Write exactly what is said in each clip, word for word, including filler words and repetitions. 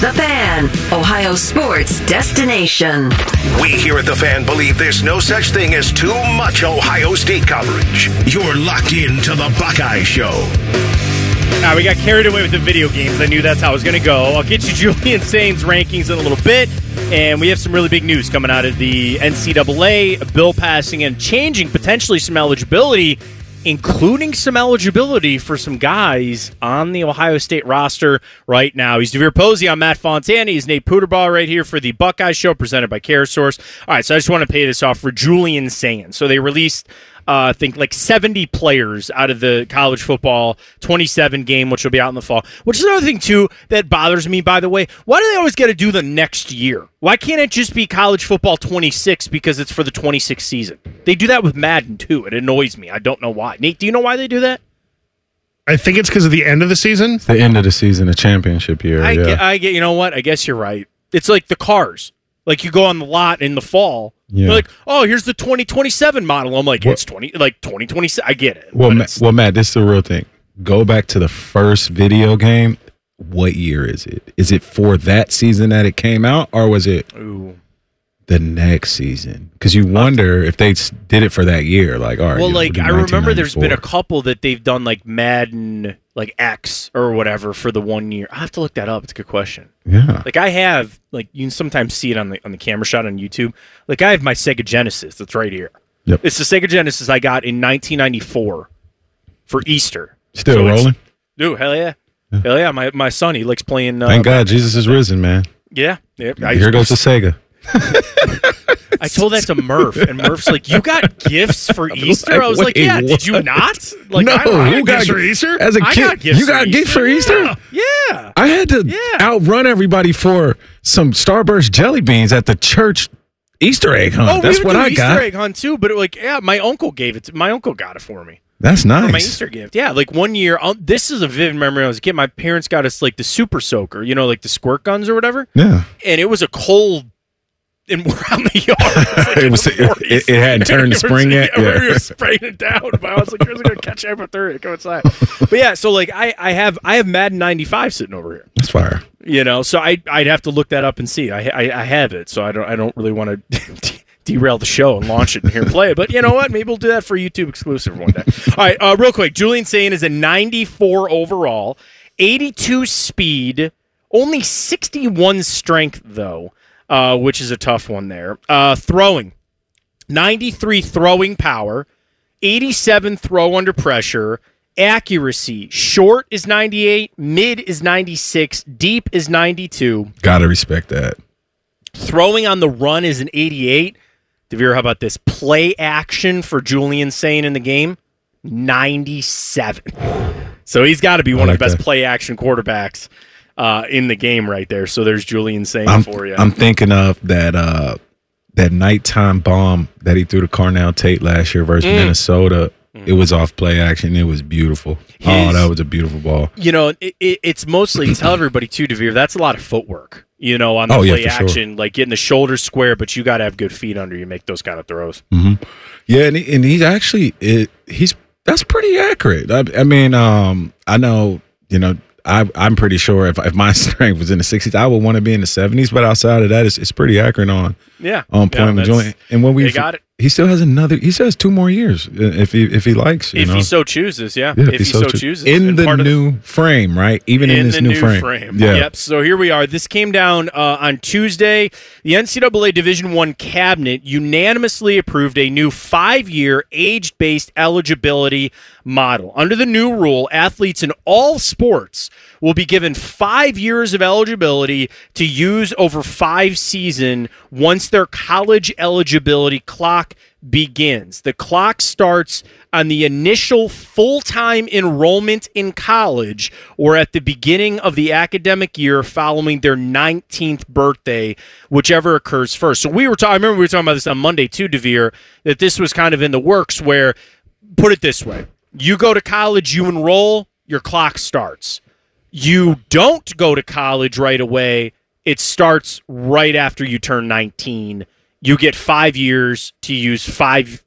The Fan, Ohio sports destination. We here at The Fan believe there's no such thing as too much Ohio State coverage. You're locked into the Buckeye Show. Now, we got carried away with the video games. I knew that's how it was going to go. I'll get you Julian Sain's rankings in a little bit. And we have some really big news coming out of the N C double A, a bill passing and changing potentially some eligibility, including some eligibility for some guys on the Ohio State roster right now. He's DeVere Posey. I'm Matt Fontana. He's Nate Puderbaugh right here for the Buckeye Show presented by CareSource. All right, so I just want to pay this off for Julian Sain. So they released, uh, I think, like seventy players out of the college football twenty-seven game, which will be out in the fall. Which is another thing, too, that bothers me, by the way. Why do they always got to do the next year? Why can't it just be college football twenty-six because it's for the twenty-six season? They do that with Madden, too. It annoys me. I don't know why. Nate, do you know why they do that? I think it's because of the end of the season. It's the end of the season, the championship year. I, yeah. get, I get, you know what? I guess you're right. It's like the cars. Like you go on the lot in the fall. Yeah. They're like, oh, here's the twenty twenty-seven model. I'm like, What? it's twenty, like twenty twenty-seven. I get it. Well, but Ma- it's- well, Matt, this is the real thing. Go back to the first video game. What year is it? Is it for that season that it came out, or was it Ooh. the next season? Because you wonder if they s- did it for that year. Like, all right. Well, you know, like we'll do I remember there's been a nineteen ninety-four. couple that they've done like Madden, like X or whatever for the one year. I have to look that up. It's a good question. Yeah. Like I have, like you can sometimes see it on the on the camera shot on YouTube. Like I have my Sega Genesis that's right here. Yep. It's the Sega Genesis I got in nineteen ninety-four for Easter. Still So it's- rolling? Dude, hell yeah. Hell yeah. My my son, he likes playing. Uh, Thank God Jesus is risen, man. Yeah. yeah. I, Here goes the Sega. I told that to Murph, and Murph's like, "You got gifts for Easter?" I was like, Wait, "Yeah, did you what? not?" Like, no, I don't, I who got got gifts for Easter? As a I kid, got gifts you got for gifts for Easter? Easter? Yeah. I had to Yeah. outrun everybody for some Starburst jelly beans at the church Easter egg hunt. Oh, That's we would what do I Easter got. egg hunt too, but like, yeah, my uncle gave it. To, my uncle got it for me. That's For my nice. Easter gift. Yeah, like one year. Um, this is a vivid memory. When I was a kid. My parents got us like the Super Soaker, you know, like the squirt guns or whatever. Yeah. And it was a cold. And we're on the yard. It was, like It in was- the it- forties. it- it hadn't turned to It was- spring yet? Yeah, Yeah. we were spraying it down. But I was like, "Here's gonna catch hypothermia. Come inside." But yeah, so like I, I have I have Madden ninety-five sitting over here. That's fire. You know, so I I'd have to look that up and see. I I, I have it, so I don't I don't really want to derail the show and launch it and here and play it. But you know what? Maybe we'll do that for a YouTube exclusive one day. All right, uh, real quick. Julian Sain is a ninety-four overall, eighty-two speed, only sixty-one strength though, uh, which is a tough one there. Uh, throwing, ninety-three throwing power, eighty-seven throw under pressure. Accuracy, short is ninety-eight, mid is ninety-six, deep is ninety-two. Gotta respect that. Throwing on the run is an eighty-eight. DeVere, how about this? Play action for Julian Sain in the game, ninety-seven. So he's got to be one I of the like best that. play action quarterbacks uh, in the game right there. So there's Julian Sain I'm, for you. I'm thinking of that uh, that nighttime bomb that he threw to Carnell Tate last year versus Mm. Minnesota. It was off play action. It was beautiful. oh, His- that was a beautiful ball. you know, it, it, it's mostly, tell everybody too, DeVere, that's a lot of footwork, you know, on the Oh, yeah, play for sure. action, like getting the shoulders square, but you got to have good feet under you to make those kind of throws. Yeah, and, he, and he's actually it, he's that's pretty accurate. I, I mean, um, I know you know I I'm pretty sure if if my strength was in the sixties, I would want to be in the seventies. But outside of that, it's, it's pretty accurate on Yeah. on Yeah, point and that's- joint. And when we they got it. he still has another. He still has two more years if he if he likes. You If know? he so chooses, yeah. Yeah, if he so, choo- chooses. in And the part of new frame, right? Even in, in this the new, new frame. frame. Yeah. Yep. So here we are. This came down uh, on Tuesday. The N C double A Division One cabinet unanimously approved a new five-year age-based eligibility model. Under the new rule, athletes in all sports will be given five years of eligibility to use over five seasons once their college eligibility clock begins. The clock starts on the initial full-time enrollment in college or at the beginning of the academic year following their nineteenth birthday, whichever occurs first. So we were talking, I remember we were talking about this on Monday too, DeVere, that this was kind of in the works where, put it this way, you go to college, you enroll, your clock starts. You don't go to college right away, it starts right after you turn nineteen. You get five years to use five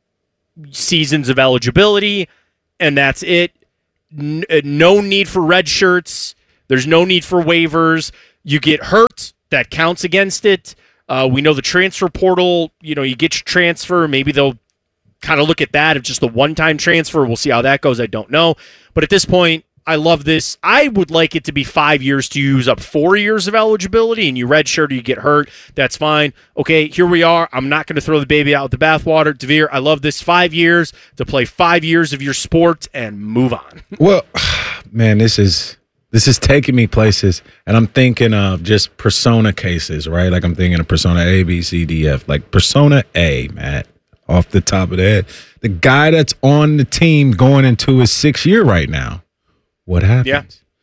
seasons of eligibility, and that's it. N- no need for red shirts. There's no need for waivers. you get hurt, that counts against it. Uh, we know the transfer portal, you know, you get your transfer. Maybe they'll kind of look at that of just the one-time transfer. We'll see how that goes. I don't know. But at this point, I love this. I would like it to be five years to use up four years of eligibility, and you redshirt or you get hurt. That's fine. Okay, here we are. I'm not going to throw the baby out with the bathwater. Devere, I love this. Five years to play five years of your sport and move on. Well, man, this is this is taking me places, and I'm thinking of just persona cases, right? Like I'm thinking of persona A, B, C, D, F. Like persona A, Matt, off the top of the head. The guy that's on the team going into his sixth year right now. What happens? Yeah.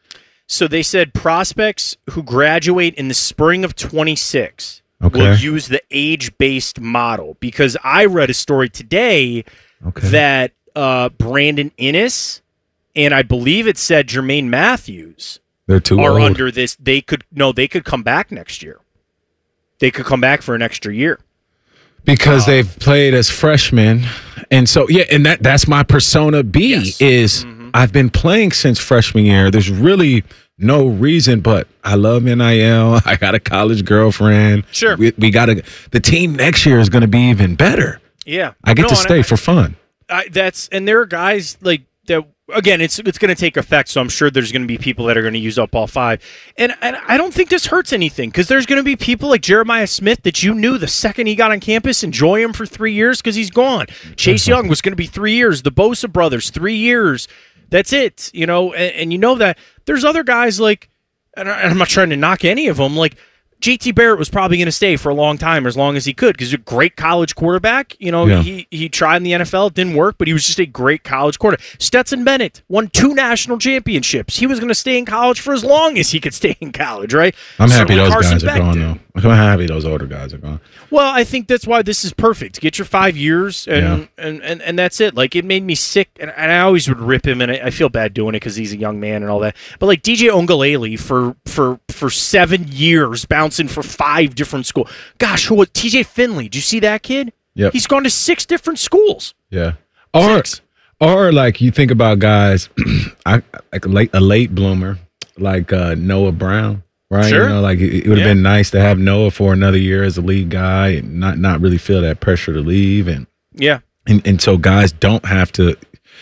So they said prospects who graduate in the spring of twenty-six okay. will use the age-based model, because I read a story today okay. that uh, Brandon Innes and I believe it said Jermaine Matthews They're too are old. under this. They could no, they could come back next year. They could come back for an extra year. Because uh, they've played as freshmen. And so, yeah, and that that's my persona B yes. is mm-hmm. I've been playing since freshman year. There's really no reason, but I love N I L. I got a college girlfriend. Sure. We, we got to, the team next year is going to be even better. Yeah. I get no, to stay I, for fun. I, that's, and there are guys like that. Again, it's it's going to take effect, so I'm sure there's going to be people that are going to use up all five. And, and I don't think this hurts anything, because there's going to be people like Jeremiah Smith that you knew the second he got on campus, enjoy him for three years because he's gone. Chase Young was going to be three years. The Bosa brothers, three years. That's it. You know, and, and you know that there's other guys like, and I'm not trying to knock any of them, like J T Barrett was probably going to stay for a long time, as long as he could, because he's a great college quarterback. You know, yeah. he he tried in the N F L, it didn't work, but he was just a great college quarterback. Stetson Bennett won two national championships. He was going to stay in college for as long as he could stay in college, right? I'm happy Certainly those Carson guys Beck are gone, did. though. I'm happy those older guys are gone. Well, I think that's why this is perfect. Get your five years, and Yeah. and, and, and that's it. Like, it made me sick, and, and I always would rip him, and I, I feel bad doing it because he's a young man and all that. But, like, D J Ongalele for for for seven years, bouncing for five different schools. Gosh, who was T J Finley? Did you see that kid? Yep. He's gone to six different schools. Yeah. Or, Six. or like you think about guys, I like a late, a late bloomer, like uh, Noah Brown. Right, Sure. you know, like it, it would have Yeah. been nice to have Noah for another year as a lead guy, and not not really feel that pressure to leave, and Yeah. and, and so guys don't have to.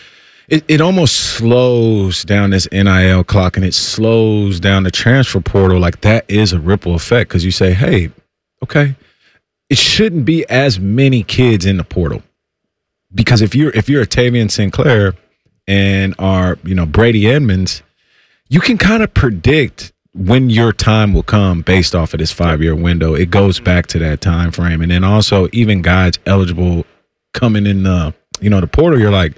It it almost slows down this N I L clock, and it slows down the transfer portal. Like that is a ripple effect, because you say, hey, okay, it shouldn't be as many kids in the portal, because if you're if you're a Tavian Sinclair and are you know Brady Edmonds, you can kind of predict when your time will come based off of this five-year window. It goes back to that time frame. And then also even guys eligible coming in the, you know, the portal, you're like,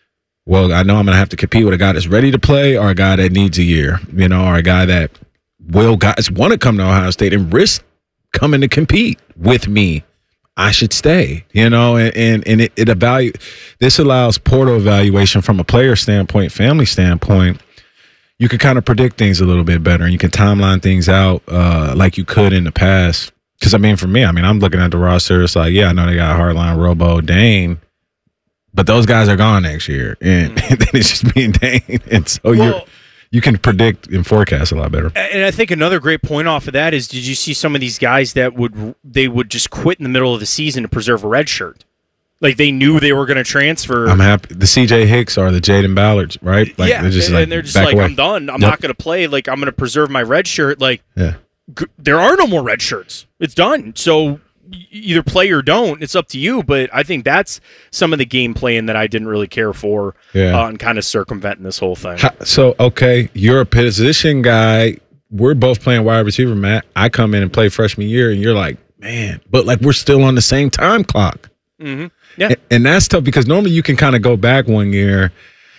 well, I know I'm going to have to compete with a guy that's ready to play, or a guy that needs a year, you know, or a guy that will guys want to come to Ohio State and risk coming to compete with me. I should stay, you know, and, and, and it, it evalu- this allows portal evaluation from a player standpoint, family standpoint. You can kind of predict things a little bit better, and you can timeline things out uh, like you could in the past. Because, I mean, for me, I mean, I'm looking at the roster. It's like, yeah, I know they got Hardline, Robo, Dane, but those guys are gone next year. And, Mm. and then it's just me and Dane. And so Well, you're, you can predict and forecast a lot better. And I think another great point off of that is, did you see some of these guys that would they would just quit in the middle of the season to preserve a red shirt? Like, they knew they were going to transfer. I'm happy. The C J Hicks or the Jaden Ballards, right? Like, yeah, they're just and, like, and they're just back like, away. I'm done. I'm Yep. not going to play. Like, I'm going to preserve my red shirt. Like, Yeah. g- there are no more red shirts. It's done. So y- either play or don't. It's up to you. But I think that's some of the game playing that I didn't really care for Yeah. uh, and kind of circumventing this whole thing. How- So, okay, you're a position guy. We're both playing wide receiver, Matt. I come in and play freshman year, and you're like, man, but like we're still on the same time clock. Mm-hmm. Yeah. And, and that's tough, because normally you can kind of go back one year.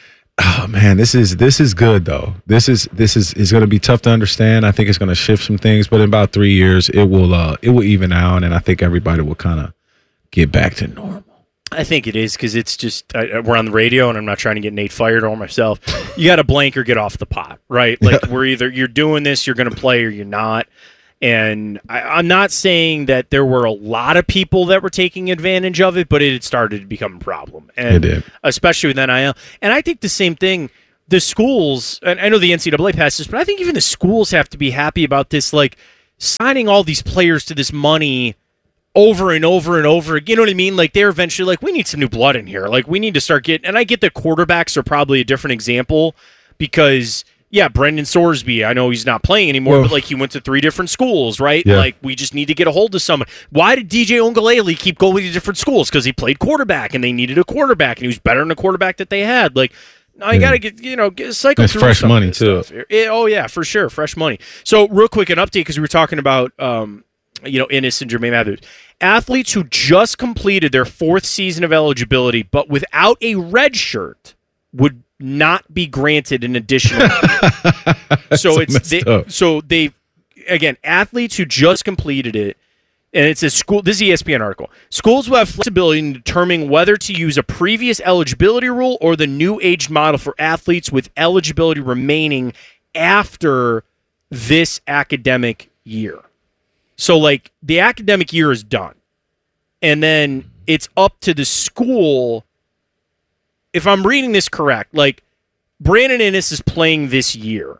Oh man, this is this is good though. This is this is is going to be tough to understand. I think it's going to shift some things, but in about three years, it will uh, it will even out, and I think everybody will kind of get back to normal. I think it is, because it's just I, we're on the radio, and I'm not trying to get Nate fired or myself. You got to blank or get off the pot, right? Like, we're either you're doing this, you're going to play, or you're not. And I, I'm not saying that there were a lot of people that were taking advantage of it, but it had started to become a problem, and It did. especially with N I L. And I think the same thing. the schools, and I know the N C double A passed this, but I think even the schools have to be happy about this, like signing all these players to this money over and over and over. You know what I mean? Like they're eventually like, we need some new blood in here. Like we need to start getting, and I get the quarterbacks are probably a different example because, yeah, Brendan Sorsby, I know he's not playing anymore, well, but like he went to three different schools, right? Yeah. Like we just need to get a hold of someone. Why did D J Ongalele keep going to different schools? Because he played quarterback and they needed a quarterback and he was better than the quarterback that they had. Like, now you yeah. got to get, you know, get, cycle That's through fresh money too. It, oh yeah, for sure, fresh money. So real quick, an update because we were talking about, um, you know, Ennis and Jermaine Mathers. Athletes who just completed their fourth season of eligibility, but without a red shirt, would not be granted an additional year. So it's they, so they again athletes who just completed it, and it's a school. This is an E S P N article. Schools will have flexibility in determining whether to use a previous eligibility rule or the new age model for athletes with eligibility remaining after this academic year. So, like, the academic year is done. And then it's up to the school. If I'm reading this correct, like, Brandon Ennis is playing this year.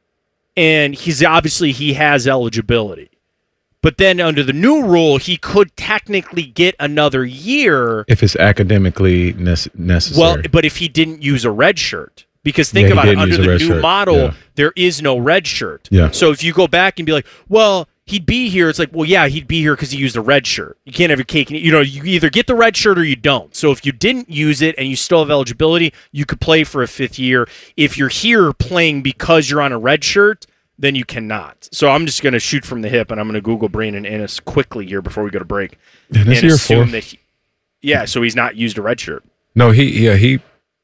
And he's obviously, he has eligibility. But then under the new rule, he could technically get another year. If it's academically nece- necessary. Well, but if he didn't use a red shirt. Because think yeah, about it, under the new shirt. model, yeah. there is no red shirt. Yeah. So if you go back and be like, well, he'd be here, it's like, well, yeah, he'd be here because he used a red shirt. You can't have your cake and, you know, you either get the red shirt or you don't. So if you didn't use it and you still have eligibility, you could play for a fifth year. If you're here playing because you're on a red shirt, then you cannot. So I'm just going to shoot from the hip, and I'm going to Google Brandon Ennis quickly here before we go to break. And, and assume that he, yeah, so he's not used a red shirt. No, he yeah he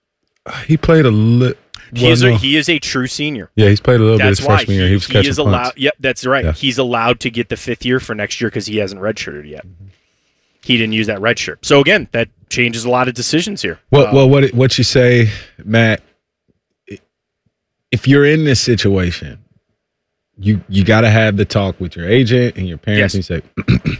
he played a little. He, well, no. he is a true senior. Yeah, he's played a little that's bit his freshman he, year. He was he catching is allowed. punts. Yep, that's right. Yeah. He's allowed to get the fifth year for next year because he hasn't redshirted yet. Mm-hmm. He didn't use that red shirt. So again, that changes a lot of decisions here. Well, um, well, what what you say, Matt? If you're in this situation, you you got to have the talk with your agent and your parents, yes. and you say,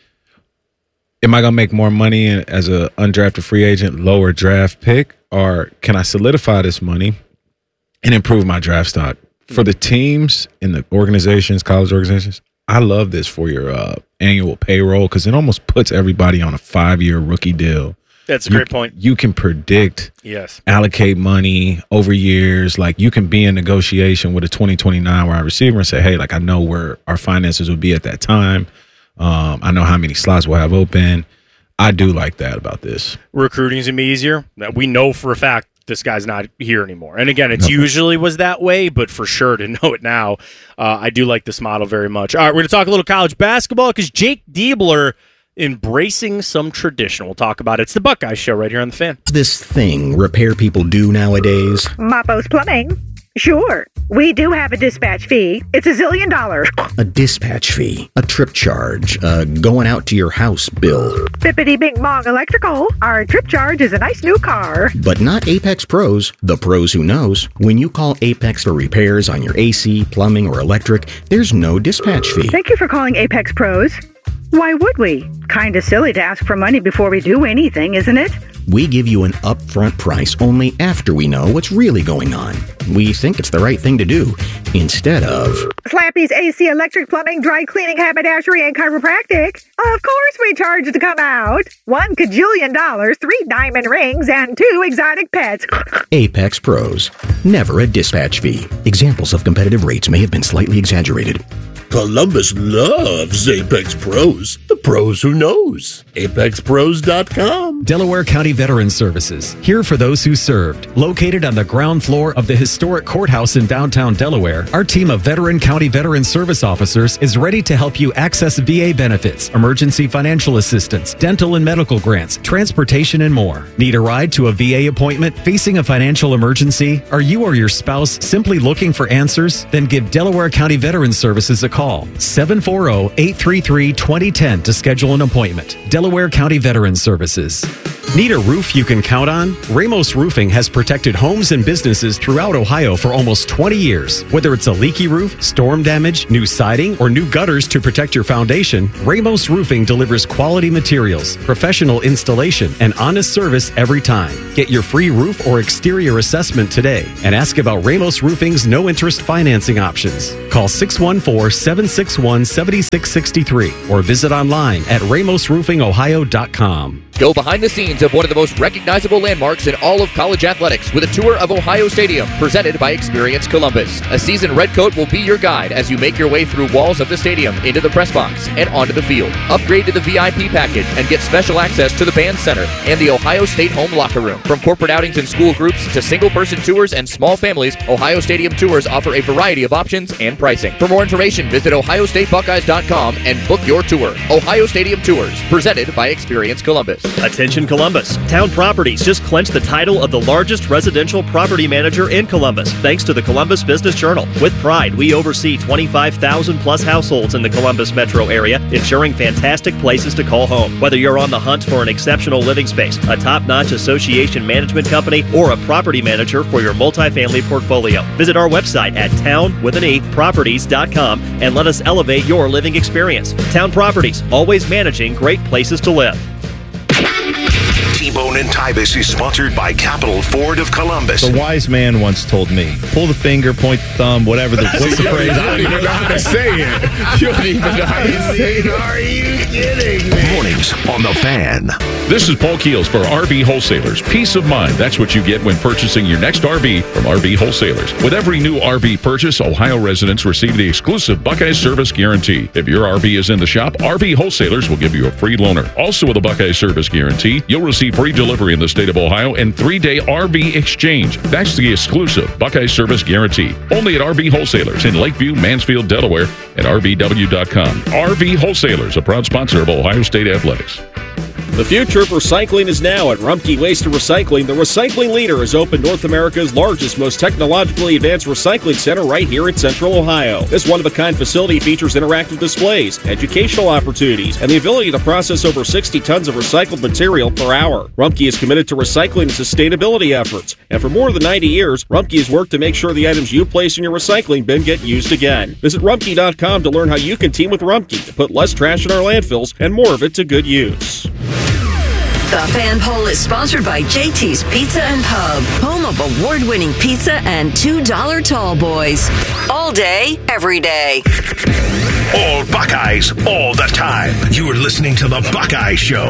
"Am I going to make more money as an undrafted free agent, lower draft pick, or can I solidify this money and improve my draft stock?" For the teams and the organizations, college organizations, I love this for your uh, annual payroll because it almost puts everybody on a five-year rookie deal. That's a you, great point. You can predict, yes, allocate money over years. Like you can be in negotiation with a twenty twenty-nine wide receiver and say, hey, like I know where our finances will be at that time. Um, I know how many slots we'll have open. I do like that about this. Recruiting is going to be easier. We know for a fact this guy's not here anymore. And again, it's no. usually was that way, but for sure to know it now, uh, I do like this model very much. All right, we're going to talk a little college basketball because Jake Diebler embracing some tradition. We'll talk about it. It's the Buckeye Show right here on The Fan. This thing repair people do nowadays. Mapo's Plumbing. Sure. We do have a dispatch fee. It's a zillion dollars. A dispatch fee. A trip charge. A going out to your house bill. Bippity Bing Bong Electrical. Our trip charge is a nice new car. But not Apex Pros. The pros who knows. When you call Apex for repairs on your A C, plumbing, or electric, there's no dispatch fee. Thank you for calling Apex Pros. Why would we? Kinda silly to ask for money before we do anything, isn't it? We give you an upfront price only after we know what's really going on. We think it's the right thing to do, instead of... Slappy's A C, electric, plumbing, dry cleaning, haberdashery, and chiropractic. Of course we charge to come out. One cajillion dollars, three diamond rings, and two exotic pets. Apex Pros. Never a dispatch fee. Examples of competitive rates may have been slightly exaggerated. Columbus loves Apex Pros. The pros who knows. Apex Pros dot com. Delaware County Veterans Services, here for those who served. Located on the ground floor of the historic courthouse in downtown Delaware, our team of veteran county veteran service officers is ready to help you access V A benefits, emergency financial assistance, dental and medical grants, transportation, and more. Need a ride to a V A appointment? Facing a financial emergency? Are you or your spouse simply looking for answers? Then give Delaware County Veterans Services a call. Call seven four zero, eight three three, two zero one zero to schedule an appointment. Delaware County Veterans Services. Need a roof you can count on? Ramos Roofing has protected homes and businesses throughout Ohio for almost twenty years. Whether it's a leaky roof, storm damage, new siding, or new gutters to protect your foundation, Ramos Roofing delivers quality materials, professional installation, and honest service every time. Get your free roof or exterior assessment today and ask about Ramos Roofing's no-interest financing options. Call six one four, seven six one, seven six six three or visit online at ramos roofing ohio dot com. Go behind the scenes of one of the most recognizable landmarks in all of college athletics with a tour of Ohio Stadium presented by Experience Columbus. A seasoned redcoat will be your guide as you make your way through walls of the stadium, into the press box, and onto the field. Upgrade to the V I P package and get special access to the band center and the Ohio State home locker room. From corporate outings and school groups to single-person tours and small families, Ohio Stadium tours offer a variety of options and pricing. For more information, visit ohio state buckeyes dot com and book your tour. Ohio Stadium Tours, presented by Experience Columbus. Attention Columbus. Town Properties just clinched the title of the largest residential property manager in Columbus, thanks to the Columbus Business Journal. With pride, we oversee twenty-five thousand plus households in the Columbus metro area, ensuring fantastic places to call home. Whether you're on the hunt for an exceptional living space, a top-notch association management company, or a property manager for your multifamily portfolio, visit our website at town with an E properties dot com and let us elevate your living experience. Town Properties, always managing great places to live. T-Bone and Tybus is sponsored by Capital Ford of Columbus. A wise man once told me, pull the finger, point the thumb, whatever the, what's the phrase? I don't even know how to say it. You don't even know how to say it. Are you kidding me? Mornings on The Fan. This is Paul Keels for R V Wholesalers. Peace of mind. That's what you get when purchasing your next R V from R V Wholesalers. With every new R V purchase, Ohio residents receive the exclusive Buckeye Service Guarantee. If your R V is in the shop, R V Wholesalers will give you a free loaner. Also with a Buckeye Service Guarantee, you'll receive free delivery in the state of Ohio and three-day R V exchange. That's the exclusive Buckeye Service Guarantee. Only at R V Wholesalers in Lakeview, Mansfield, Delaware, and R V W dot com. R V Wholesalers, a proud sponsor of Ohio State Athletics. The future of recycling is now at Rumpke Waste and Recycling. The recycling leader has opened North America's largest, most technologically advanced recycling center right here in Central Ohio. This one-of-a-kind facility features interactive displays, educational opportunities, and the ability to process over sixty tons of recycled material per hour. Rumpke is committed to recycling and sustainability efforts, and for more than ninety years, Rumpke has worked to make sure the items you place in your recycling bin get used again. Visit rumpke dot com to learn how you can team with Rumpke to put less trash in our landfills and more of it to good use. The Fan Poll is sponsored by J T's Pizza and Pub, home of award-winning pizza and two dollar tall boys. All day, every day. All Buckeyes, all the time. You're listening to The Buckeye Show.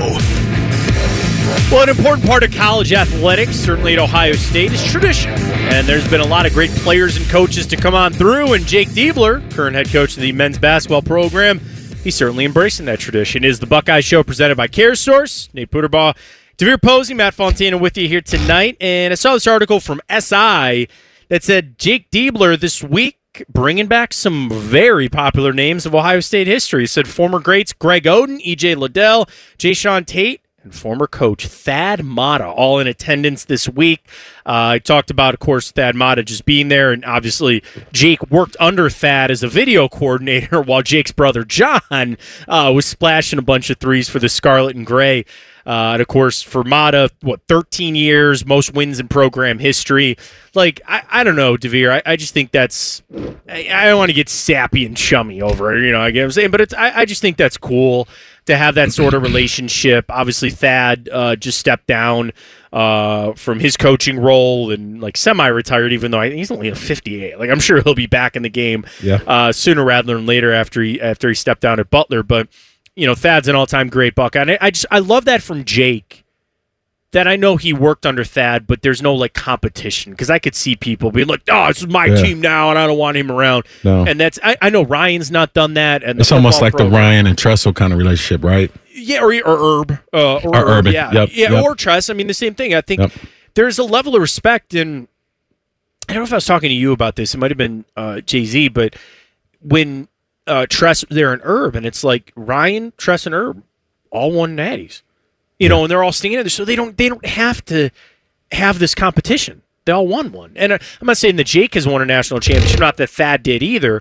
Well, an important part of college athletics, certainly at Ohio State, is tradition. And there's been a lot of great players and coaches to come on through, and Jake Diebler, current head coach of the men's basketball program, he's certainly embracing that tradition. It is the Buckeye Show presented by CareSource. Nate Puderbaugh, DeVere Posey, Matt Fontina with you here tonight. And I saw this article from S I that said Jake Diebler this week bringing back some very popular names of Ohio State history. It said former greats Greg Oden, E J Liddell, Jay Sean Tate, and former coach Thad Matta all in attendance this week. Uh, I talked about, of course, Thad Matta just being there, and obviously Jake worked under Thad as a video coordinator while Jake's brother John uh, was splashing a bunch of threes for the Scarlet and Gray. Uh, and, of course, for Matta, what, thirteen years, most wins in program history. Like, I, I don't know, DeVere. I, I just think that's – I, I don't want to get sappy and chummy over it, you know, I get what I'm saying. But it's, I, I just think that's cool to have that sort of relationship. Obviously, Thad uh, just stepped down uh, from his coaching role and, like, semi-retired, even though I, he's only a fifty-eight. Like, I'm sure he'll be back in the game yeah. uh, sooner rather than later after he after he stepped down at Butler. But – you know, Thad's an all-time great Buckeye. And I just I love that from Jake, that I know he worked under Thad, but there's no, like, competition. Because I could see people being like, oh, this is my yeah. team now, and I don't want him around. No. And that's I, I know Ryan's not done that. And it's almost like program. the Ryan and Tressel kind of relationship, right? Yeah, or, or Herb. Uh, or, or Urban. Yeah, yep. yeah yep. or Tress. I mean, the same thing. I think yep. there's a level of respect in – I don't know if I was talking to you about this. It might have been uh, Jay-Z, but when – Uh, Tress there and Herb, and it's like Ryan, Tress, and Herb all won natties, you know, and they're all staying there, so they don't they don't have to have this competition. They all won one, and uh, I'm not saying that Jake has won a national championship, not that Thad did either, you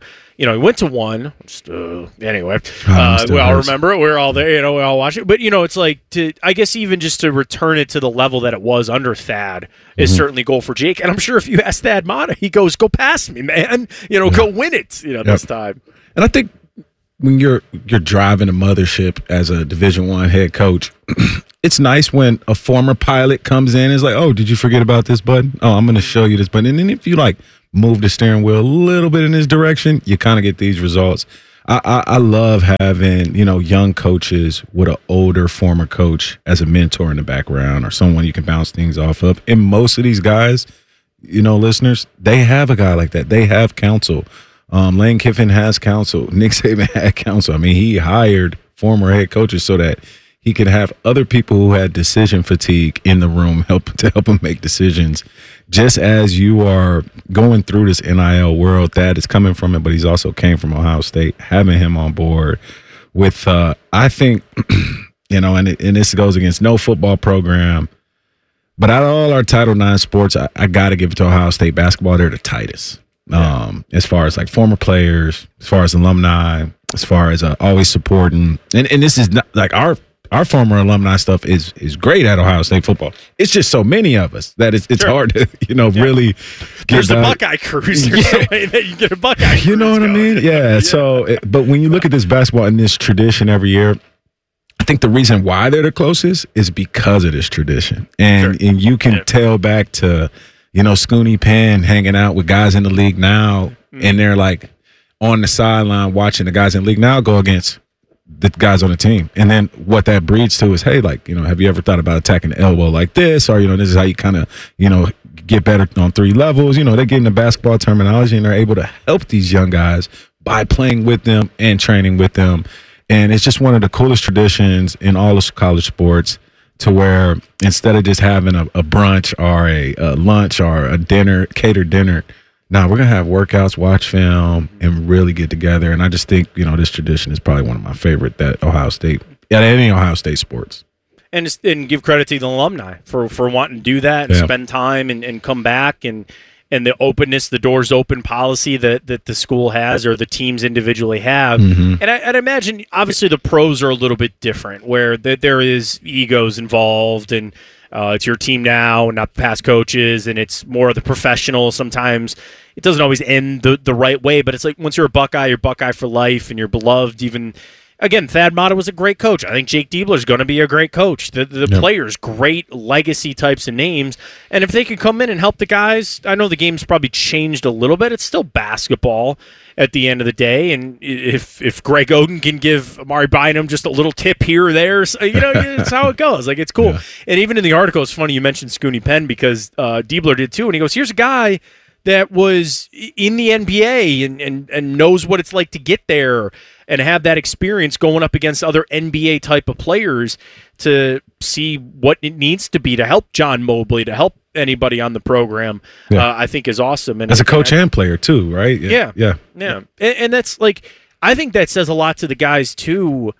You know, he went to one. Just, uh, anyway, Oh, uh, still we all hurts. remember it. We were all there. You know, we all watched it. But you know, it's like to, I guess, even just to return it to the level that it was under Thad is Mhm. certainly a goal for Jake. And I'm sure if you ask Thad Matta, he goes, "Go past me, man. You know, go win it. You know, this Yep. time." And I think when you're you're driving a mothership as a Division One head coach, it's nice when a former pilot comes in and is like, "Oh, did you forget about this button? Oh, I'm going to show you this button." And then if you like move the steering wheel a little bit in this direction, you kind of get these results. I, I, I love having, you know, young coaches with an older former coach as a mentor in the background or someone you can bounce things off of. And most of these guys, you know, listeners, they have a guy like that. They have counsel. Um, Lane Kiffin has counsel. Nick Saban had counsel. I mean, he hired former head coaches so that he could have other people who had decision fatigue in the room help to help him make decisions. Just as you are going through this N I L world, Thad is coming from it, but he's also came from Ohio State. Having him on board with, uh, I think, you know, and, it, and this goes against no football program, but out of all our Title nine sports, I, I got to give it to Ohio State basketball. They're the tightest. Um, as far as like former players, as far as alumni, as far as uh, always supporting, and, and this is not like our our former alumni stuff is is great at Ohio State football. It's just so many of us that it's it's Sure. hard to you know Yeah. really. Get There's the back- Buckeye cruise. There's a way that you get a Buckeye cruise. You know what I mean? Yeah. So, it, but when you look at this basketball and this tradition every year, I think the reason why they're the closest is because of this tradition, and and you can tell back to, you know, Scooney Penn hanging out with guys in the league now, and they're like on the sideline watching the guys in the league now go against the guys on the team. And then what that breeds to is, hey, like, you know, have you ever thought about attacking the elbow like this? Or, you know, this is how you kind of, you know, get better on three levels. You know, they're getting the basketball terminology and they're able to help these young guys by playing with them and training with them. And it's just one of the coolest traditions in all of college sports, to where instead of just having a, a brunch or a, a lunch or a dinner, catered dinner, now we're going to have workouts, watch film, and really get together. And I just think, you know, this tradition is probably one of my favorite that Ohio State, yeah, any Ohio State sports. And just, and give credit to the alumni for, for wanting to do that and Yeah. spend time and, and come back, and and the openness, the doors open policy that, that the school has or the teams individually have. Mhm. And I, I'd imagine, obviously, the pros are a little bit different, where th- there is egos involved, and uh, it's your team now, not the past coaches, and it's more of the professional. Sometimes it doesn't always end the, the right way, but it's like once you're a Buckeye, you're Buckeye for life, and you're beloved. Even again, Thad Matta was a great coach. I think Jake Diebler is going to be a great coach. The, the Yep. players, great legacy types of names. And if they can come in and help the guys, I know the game's probably changed a little bit. It's still basketball at the end of the day. And if if Greg Oden can give Amari Bynum just a little tip here or there, so, you know, it's how it goes. Like, it's cool. And even in the article, it's funny you mentioned Scooney Penn, because uh, Diebler did too. And he goes, here's a guy that was in the N B A and, and, and knows what it's like to get there and have that experience going up against other N B A type of players to see what it needs to be to help John Mobley, to help anybody on the program. Yeah. uh, I think is awesome. And As a coach I- and player, too, right? Yeah. Yeah. Yeah. And, and that's like, I think that says a lot to the guys too,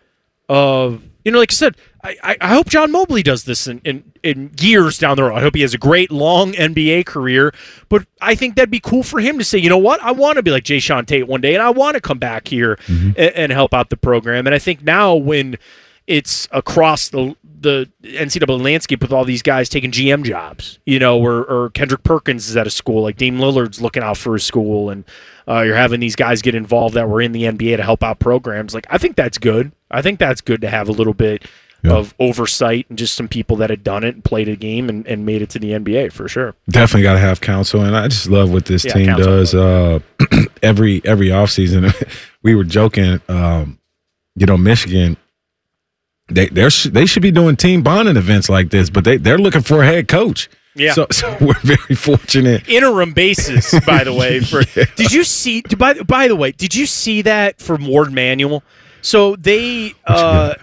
of, you know, like I said, I, I, I hope John Mobley does this in, in, in years down the road. I hope he has a great long N B A career, but I think that'd be cool for him to say, you know what, I want to be like Jay Sean Tate one day, and I want to come back here and, and help out the program. And I think now when it's across the the N C double A landscape with all these guys taking G M jobs, you know, or, or Kendrick Perkins is at a school, like Dame Lillard's looking out for his school, and uh, you're having these guys get involved that were in the N B A to help out programs. Like, I think that's good. I think that's good to have a little bit Yeah. of oversight and just some people that had done it and played a game and, and made it to the N B A for sure. Definitely got to have counsel, and I just love what this Yeah, team counsel. does. Uh, every every offseason, we were joking. Um, you know, Michigan, they they they should be doing team bonding events like this, but they they're looking for a head coach. Yeah. So, so we're very fortunate. Interim basis, by the way. For did you see? By by the way, did you see that from Ward Manuel? So they. Uh,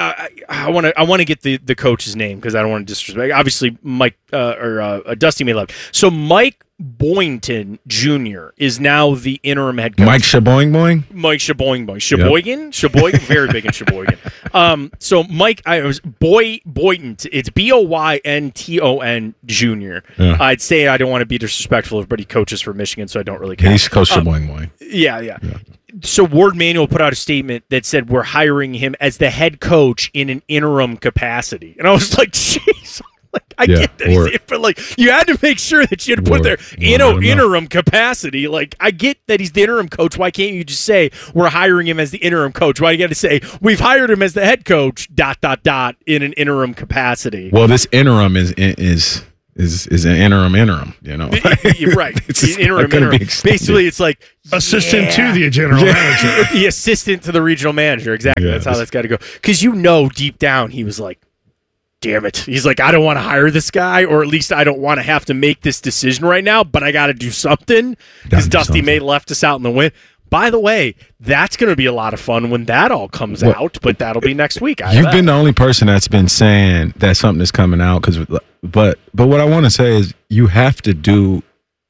I want to. I want to get the, the coach's name because I don't want to disrespect. Obviously, Mike uh, or uh, Dusty may love. So Mike Boynton Junior is now the interim head coach. Mike Shaboing Boing. Mike Shaboing Boing. Sheboygan? Sheboygan? Very big in Sheboygan. Um, so Mike, I was Boy Boynton. It's B O Y N T O N Junior Yeah. I'd say I don't want to be disrespectful, but he coaches for Michigan, so I don't really care. He's Coach Um, Shaboing Boing. yeah, yeah, so Ward Manuel put out a statement that said we're hiring him as the head coach in an interim capacity. And I was like, jeez. Like, I Yeah, get that, or- he's, but like you had to make sure that you had to put Or- there well, in I a don't know. interim capacity. Like, I get that he's the interim coach. Why can't you just say we're hiring him as the interim coach? Why do you got to say we've hired him as the head coach? Dot dot dot in an interim capacity. Well, this interim is is is is an interim interim. You know, You're right. It's The just interim, not gonna be interim. extended. Basically, it's like Assistant yeah. to the general Yeah. manager. the assistant to the regional manager. Exactly. Yeah, That's how this- that's got to go. Because you know, deep down, he was like, damn it. He's like, I don't want to hire this guy, or at least I don't want to have to make this decision right now, but I got to do something because do Dusty something. May left us out in the wind. By the way, that's going to be a lot of fun when that all comes Well, out, but that'll be next week. I You've bet. been the only person that's been saying that something is coming out. Because, but but what I want to say is you have to do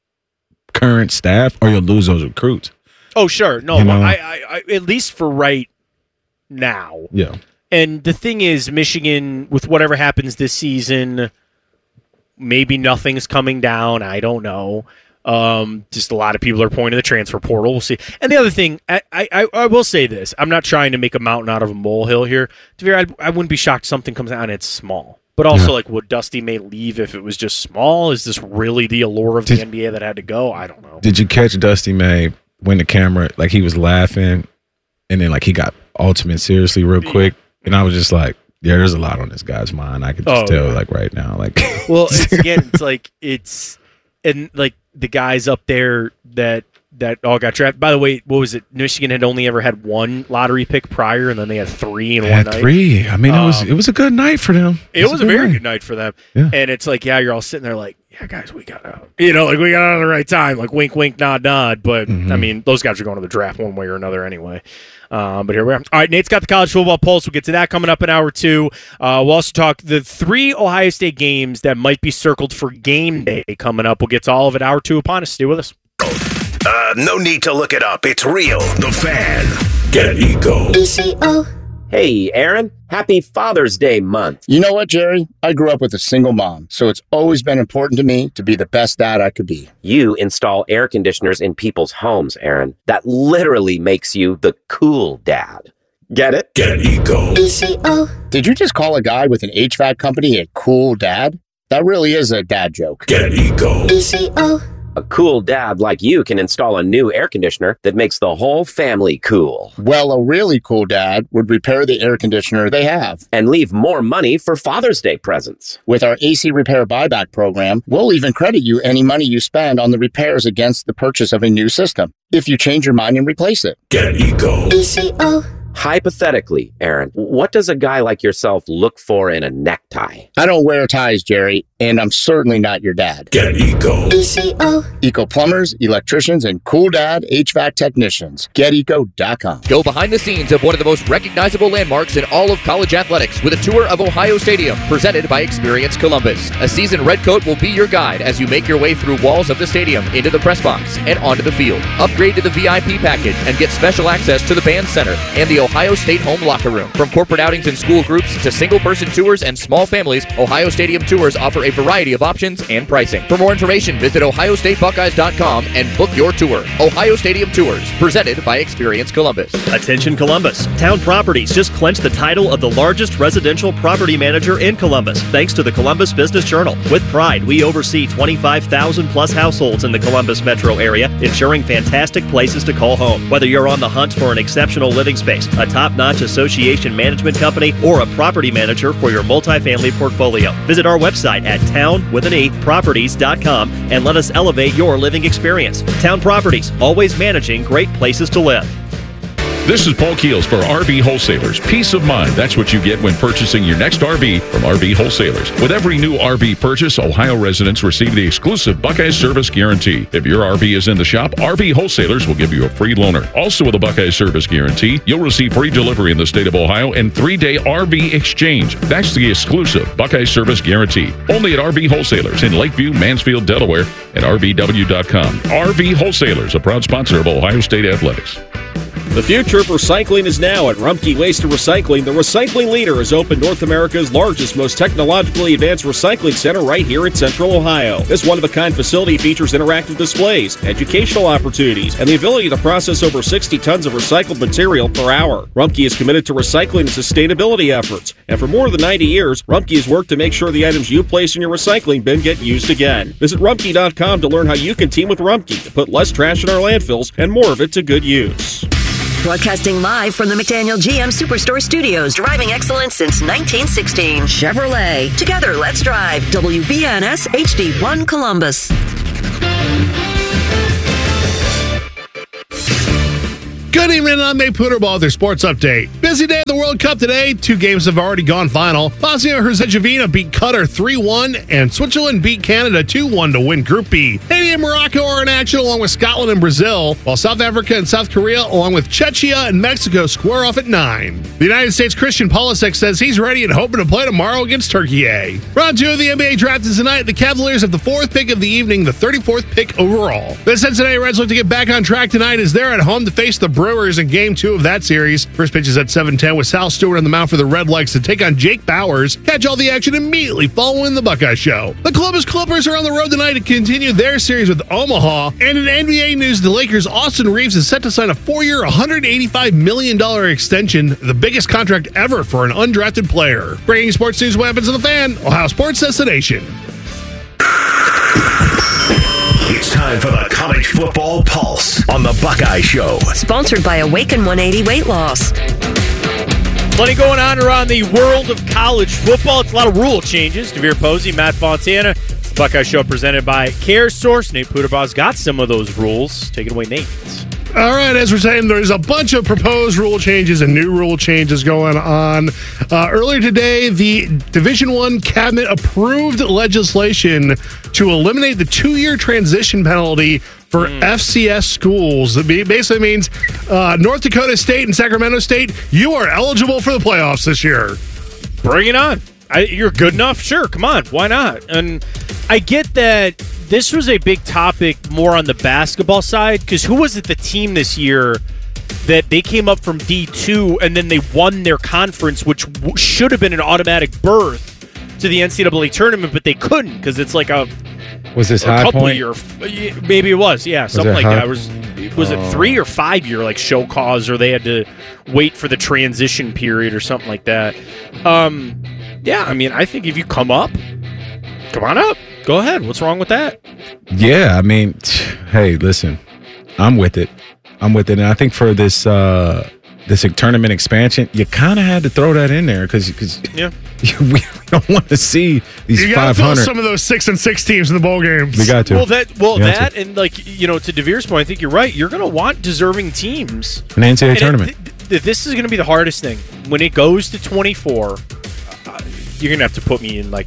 current staff, or you'll lose those recruits. Oh, sure. No, You know? I, I, I, at least for right now. Yeah. And the thing is, Michigan, with whatever happens this season, maybe nothing's coming down. I don't know. Um, just a lot of people are pointing to the transfer portal. We'll see. And the other thing, I, I, I will say this. I'm not trying to make a mountain out of a molehill here. To be fair, I, I wouldn't be shocked if something comes out and it's small. But also, Yeah. like, would Dusty May leave if it was just small? Is this really the allure of Did- the N B A that had to go? I don't know. Did you catch Dusty May when the camera, like he was laughing, and then like he got ultimate seriously real quick, and I was just like, yeah, there's a lot on this guy's mind. I can just Oh, tell, yeah. like right now, like. Well, it's, again, it's like it's and like the guys up there that that all got drafted. By the way, what was it? Michigan had only ever had one lottery pick prior, and then they had three in They one had night. three. I mean, it was Um, it was a good night for them. It was a good very night. good night for them. Yeah. And it's like, yeah, you're all sitting there like, yeah, guys, we got out. You know, like we got out at the right time. Like wink, wink, nod, nod. But Mm-hmm. I mean, those guys are going to the draft one way or another anyway. Um, but here we are. All right, Nate's got the college football pulse. We'll get to that coming up in hour two. Uh, we'll also talk the three Ohio State games that might be circled for game day coming up. We'll get to all of it hour two upon us. Stay with us. Uh, no need to look it up. It's real. The Fan. Get Eco. Hey, Aaron. Happy Father's Day month. You know what, Jerry? I grew up with a single mom, so it's always been important to me to be the best dad I could be. You install air conditioners in people's homes, Aaron. That literally makes you the cool dad. Get it? Get Eco. Did you just call a guy with an H V A C company a cool dad? That really is a dad joke. Get Eco. A cool dad like you can install a new air conditioner that makes the whole family cool. Well, a really cool dad would repair the air conditioner they have. And leave more money for Father's Day presents. With our A C Repair Buyback program, we'll even credit you any money you spend on the repairs against the purchase of a new system, if you change your mind and replace it. Get Eco. Hypothetically, Aaron, what does a guy like yourself look for in a necktie? I don't wear ties, Jerry, and I'm certainly not your dad. Get Eco. Eco plumbers, electricians, and cool dad H V A C technicians. Get eco dot com. Go behind the scenes of one of the most recognizable landmarks in all of college athletics with a tour of Ohio Stadium presented by Experience Columbus. A seasoned redcoat will be your guide as you make your way through walls of the stadium, into the press box, and onto the field. Upgrade to the V I P package and get special access to the band center and the Ohio State home locker room. From corporate outings and school groups to single-person tours and small families, Ohio Stadium tours offer a variety of options and pricing. For more information, visit ohio state buckeyes dot com and book your tour. Ohio Stadium Tours, presented by Experience Columbus. Attention Columbus. Town Properties just clinched the title of the largest residential property manager in Columbus, thanks to the Columbus Business Journal. With pride, we oversee twenty-five thousand plus households in the Columbus metro area, ensuring fantastic places to call home. Whether you're on the hunt for an exceptional living space, a top-notch association management company, or a property manager for your multifamily portfolio, visit our website at town with an E properties dot com and let us elevate your living experience. Town Properties, always managing great places to live. This is Paul Keels for R V Wholesalers. Peace of mind, that's what you get when purchasing your next R V from R V Wholesalers. With every new R V purchase, Ohio residents receive the exclusive Buckeye Service Guarantee. If your R V is in the shop, R V Wholesalers will give you a free loaner. Also with a Buckeye Service Guarantee, you'll receive free delivery in the state of Ohio and three-day R V exchange. That's the exclusive Buckeye Service Guarantee. Only at R V Wholesalers in Lakeview, Mansfield, Delaware, and R V W dot com. R V Wholesalers, a proud sponsor of Ohio State Athletics. The future of recycling is now at Rumpke Waste and Recycling. The recycling leader has opened North America's largest, most technologically advanced recycling center right here in Central Ohio. This one-of-a-kind facility features interactive displays, educational opportunities, and the ability to process over sixty tons of recycled material per hour. Rumpke is committed to recycling and sustainability efforts, and for more than ninety years, Rumpke has worked to make sure the items you place in your recycling bin get used again. Visit rumpke dot com to learn how you can team with Rumpke to put less trash in our landfills and more of it to good use. Broadcasting live from the McDaniel G M Superstore Studios, driving excellence since nineteen sixteen. Chevrolet. Together, let's drive. W B N S H D one Columbus. Good evening, I'm Nate Puderball with your sports update. Busy day of the World Cup today. Two games have already gagone final. Bosnia-Herzegovina beat Qatar three one, and Switzerland beat Canada two one to win Group B. Haiti and Morocco are in action along with Scotland and Brazil, while South Africa and South Korea along with Czechia and Mexico square off at nine. The United States' Christian Pulisic says he's ready and hoping to play tomorrow against Turkey A. Round two of the N B A draft is tonight. The Cavaliers have the fourth pick of the evening, the thirty-fourth pick overall. The Cincinnati Reds look to get back on track tonight as they're at home to face the Brewers in game two of that series. First pitch is at seven ten with Sal Stewart on the mound for the Red Legs to take on Jake Bowers. Catch all the action immediately following the Buckeye Show. The Columbus Clippers are on the road tonight to continue their series with Omaha. And in N B A news, the Lakers' Austin Reeves is set to sign a four-year, one hundred eighty-five million dollars extension, the biggest contract ever for an undrafted player. Breaking sports news, what happens to the Fan, Ohio Sports Destination. It's time for the College Football Pulse on the Buckeye Show. Sponsored by Awaken one eighty Weight Loss. Plenty going on around the world of college football. It's a lot of rule changes. Devere Posey, Matt Fontana. It's the Buckeye Show presented by CareSource. Nate Puderbaugh's got some of those rules. Take it away, Nate. All right, as we're saying, there's a bunch of proposed rule changes and new rule changes going on. Uh, earlier today, the Division I Cabinet approved legislation to eliminate the two-year transition penalty for mm. F C S schools. It basically means uh, North Dakota State and Sacramento State, you are eligible for the playoffs this year. Bring it on. I, you're good enough? Sure, come on. Why not? And I get that this was a big topic more on the basketball side, because who was it, the team this year that they came up from D two and then they won their conference, which w- should have been an automatic berth to the N C double A tournament, but they couldn't because it's like a was this a High couple Point? Year, maybe it was, yeah, was something like high? that. Was was it three or five year like show cause, or they had to wait for the transition period or something like that? Um, yeah, I mean, I think if you come up, come on up. Go ahead. What's wrong with that? Yeah, I mean, hey, listen, I'm with it. I'm with it. And I think for this uh, this tournament expansion, you kind of had to throw that in there because because yeah. we don't want to see these you gotta five hundred. fill some of those six and six teams in the bowl games. We got to. Well, that well We got that to. and like you know, to Devere's point, I think you're right. You're going to want deserving teams An N C double A And tournament. It, th- th- this is going to be the hardest thing when it goes to twenty-four. Uh, you're going to have to put me in like.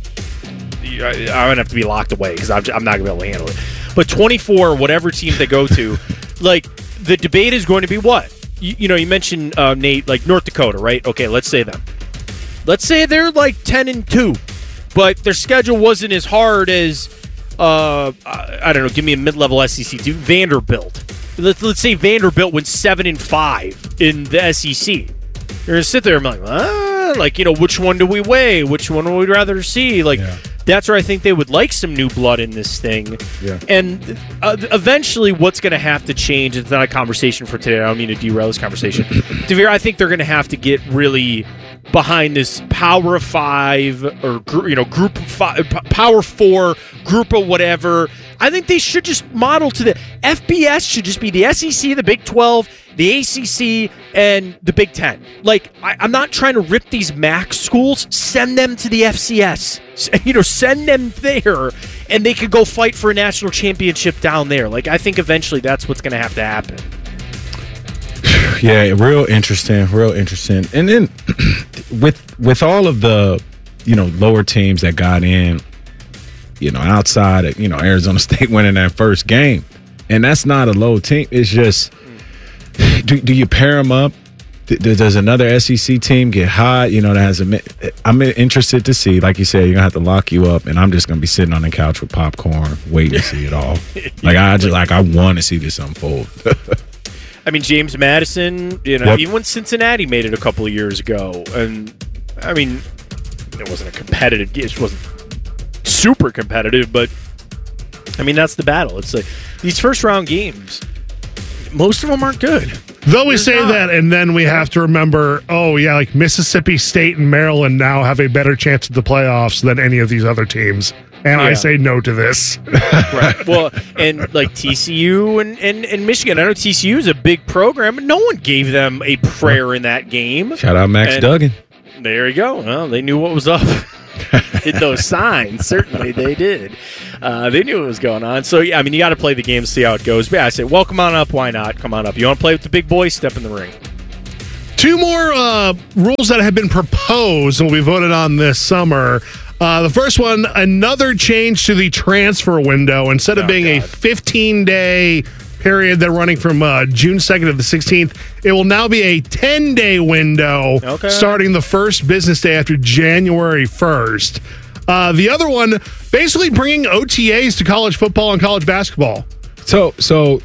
I, I'm gonna have to be locked away because I'm, I'm not gonna be able to handle it. But twenty-four, whatever team they go to, like the debate is going to be what you, you know. You mentioned uh, Nate, like North Dakota, right? Okay, let's say them. Let's say they're like ten and two, but their schedule wasn't as hard as uh, I, I don't know. Give me a mid-level S E C team, Vanderbilt. Let's let's say Vanderbilt went seven and five in the S E C. You're gonna sit there and be like, ah, like you know, which one do we weigh? Which one would we rather see? Like. Yeah. That's where I think they would like some new blood in this thing. Yeah. And uh, eventually what's going to have to change, it's not a conversation for today, I don't mean to derail this conversation. Devere, I think they're going to have to get really behind this power of five or you know group of five, power four, group of whatever. I think they should just model to the F B S should just be the S E C, the Big twelve, the A C C, and the Big Ten. Like, I, I'm not trying to rip these M A C schools. Send them to the F C S. You know, send them there, and they could go fight for a national championship down there. Like, I think eventually that's what's going to have to happen. Yeah, real interesting, real interesting. And then with with all of the, you know, lower teams that got in, you know, outside of, you know, Arizona State winning that first game, and that's not a low team. It's just, do, do you pair them up? Does another S E C team get hot? You know, that has a. I'm interested to see. Like you said, you're gonna have to lock you up, and I'm just gonna be sitting on the couch with popcorn, waiting to see it all. Like I just like I want to see this unfold. I mean, James Madison, you know, Yep. even when Cincinnati made it a couple of years ago, and I mean, it wasn't a competitive game. It wasn't super competitive, but I mean, that's the battle. It's like these first round games, most of them aren't good. Though we say that, and then we have to remember, oh, yeah, like Mississippi State and Maryland now have a better chance at the playoffs than any of these other teams. And I Yeah. say no to this. Right. Well, and like T C U and, and, and Michigan. I know T C U is a big program, but no one gave them a prayer in that game. Shout out Max And Duggan. There you go. Well, they knew what was up. Hit those signs. Certainly they did. Uh, they knew what was going on. So, yeah, I mean, you got to play the game, see how it goes. But yeah, I say, well, come on up. Why not? Come on up. You want to play with the big boys? Step in the ring. Two more uh, rules that have been proposed and will be voted on this summer. Uh, the first one, another change to the transfer window. Instead of Oh, being God. a fifteen-day period that running from uh, June second to the sixteenth, it will now be a ten-day window Okay. starting the first business day after January first. Uh, the other one, basically bringing O T As to college football and college basketball. So, so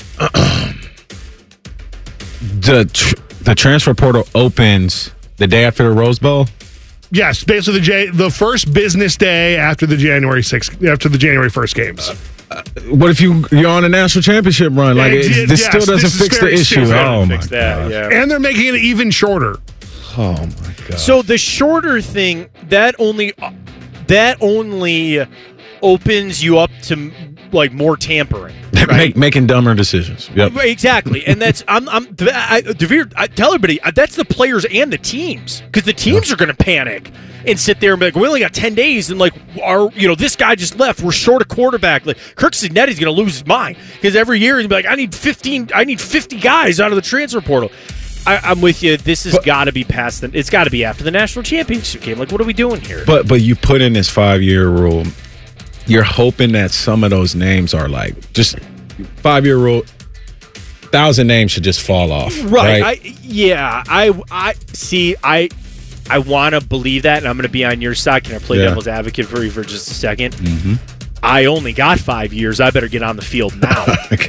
the tr- the transfer portal opens the day after the Rose Bowl. Yes, basically the J- the first business day after the January sixth, after the January first games. What if you you're on a national championship run? Like Yeah, it, yes, this still doesn't this is fix the very issue. stupid. Oh my Fix that, god! yeah. And they're making it even shorter. Oh my god! So the shorter thing, that only that only opens you up to like more tampering. Make, making dumber decisions. Yep. Exactly, and that's I'm I'm I, Devere. I tell everybody uh, that's the players and the teams because the teams are going to panic and sit there and be like, we only got ten days, and like our you know this guy just left. We're short a quarterback. Like Kirk Cignetti's going to lose his mind because every year he's be like, I need fifteen, I need fifty guys out of the transfer portal. I, I'm with you. This has got to be past. The, it's got to be after the national championship game. Like, what are we doing here? But but you put in this five year rule. You're hoping that some of those names are like just five year rule. Thousand names should just fall off. Right. Right. I, yeah. I I see. I I want to believe that, and I'm going to be on your side. Can I play Yeah. devil's advocate for you for just a second? Mhm. I only got five years. I better get on the field now.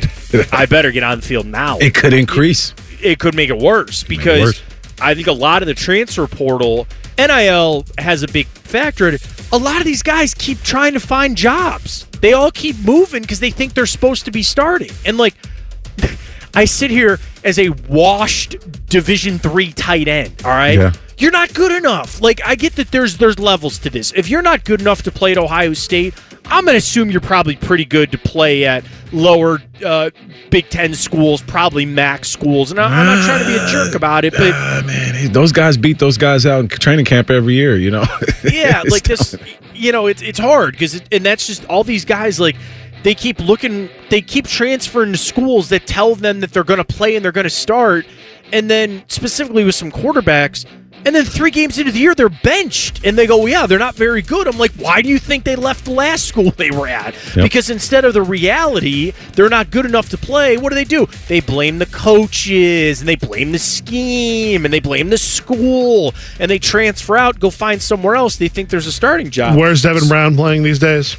I better get on the field now. It could increase. It, it could make it worse because worse. I think a lot of the transfer portal, N I L has a big factor in it. A lot of these guys keep trying to find jobs. They all keep moving because they think they're supposed to be starting. And like, I sit here as a washed Division three tight end. All right, Yeah. you're not good enough. Like, I get that there's there's levels to this. If you're not good enough to play at Ohio State, I'm going to assume you're probably pretty good to play at lower uh, Big Ten schools, probably MAC schools. And I- I'm not trying to be a jerk about it, but Ah, man, those guys beat those guys out in training camp every year. You know. yeah, It's like this, you know, it's it's hard because, it, and that's just all these guys like. They keep looking, they keep transferring to schools that tell them that they're going to play and they're going to start. And then specifically with some quarterbacks, and then three games into the year, they're benched. And they go, well, yeah, they're not very good. I'm like, why do you think they left the last school they were at? Yep. Because instead of the reality, they're not good enough to play, what do they do? They blame the coaches, and they blame the scheme, and they blame the school, and they transfer out, go find somewhere else. They think there's a starting job. Where's Devin Brown playing these days?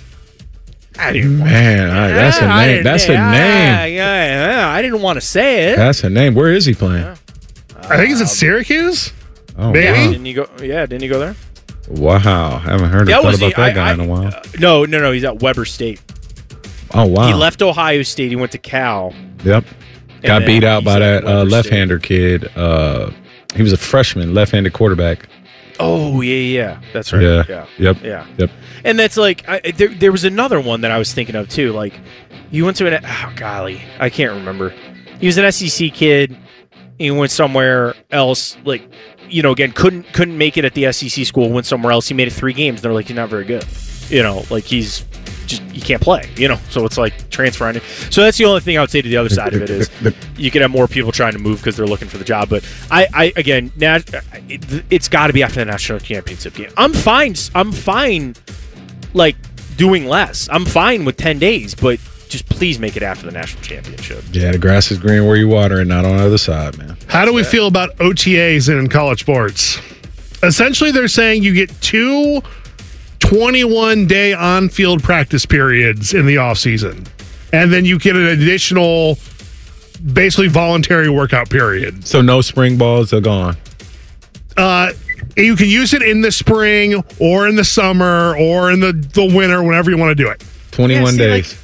I didn't Man, all right, that's a Yeah, I name. didn't- That's a yeah, name. Yeah, yeah, I didn't want to say it. That's a name. Where is he playing? I think he's at Syracuse. Oh, Maybe. wow. Didn't you go? Yeah, didn't you go there? Wow, haven't heard That or thought was about the- that I- guy I- in a while. Uh, no, no, no. He's at Weber State. Oh wow, He left Ohio State. He went to Cal. Yep, got then beat out he's by at that uh, Weber State. left-hander kid. Uh, he was a freshman, left-handed quarterback. Oh yeah, yeah, that's right. Yeah. Yeah, Yep. yeah. Yep. And that's like I, there. There was another one that I was thinking of too. Like you went to an oh golly, I can't remember. He was an S E C kid. He went somewhere else. Like you know, again, couldn't couldn't make it at the S E C school. Went somewhere else. He made it three games. They're like, he's not very good. You know, like he's just he can't play. You know, so it's like transferring it. So that's the only thing I would say to the other side of it is you could have more people trying to move because they're looking for the job. But I, I again, nat- it, it's got to be after the national championship game. I'm fine. I'm fine. Like doing less. I'm fine with ten days, but just please make it after the national championship. Yeah, the grass is green where you water it, not on the other side, man. How do we feel about O T As in college sports? Essentially, they're saying you get two twenty-one day on-field practice periods in the offseason. And then you get an additional basically voluntary workout period. So no spring balls are gone. Uh, you can use it in the spring or in the summer or in the, the winter, whenever you want to do it. twenty-one Yeah, see, days.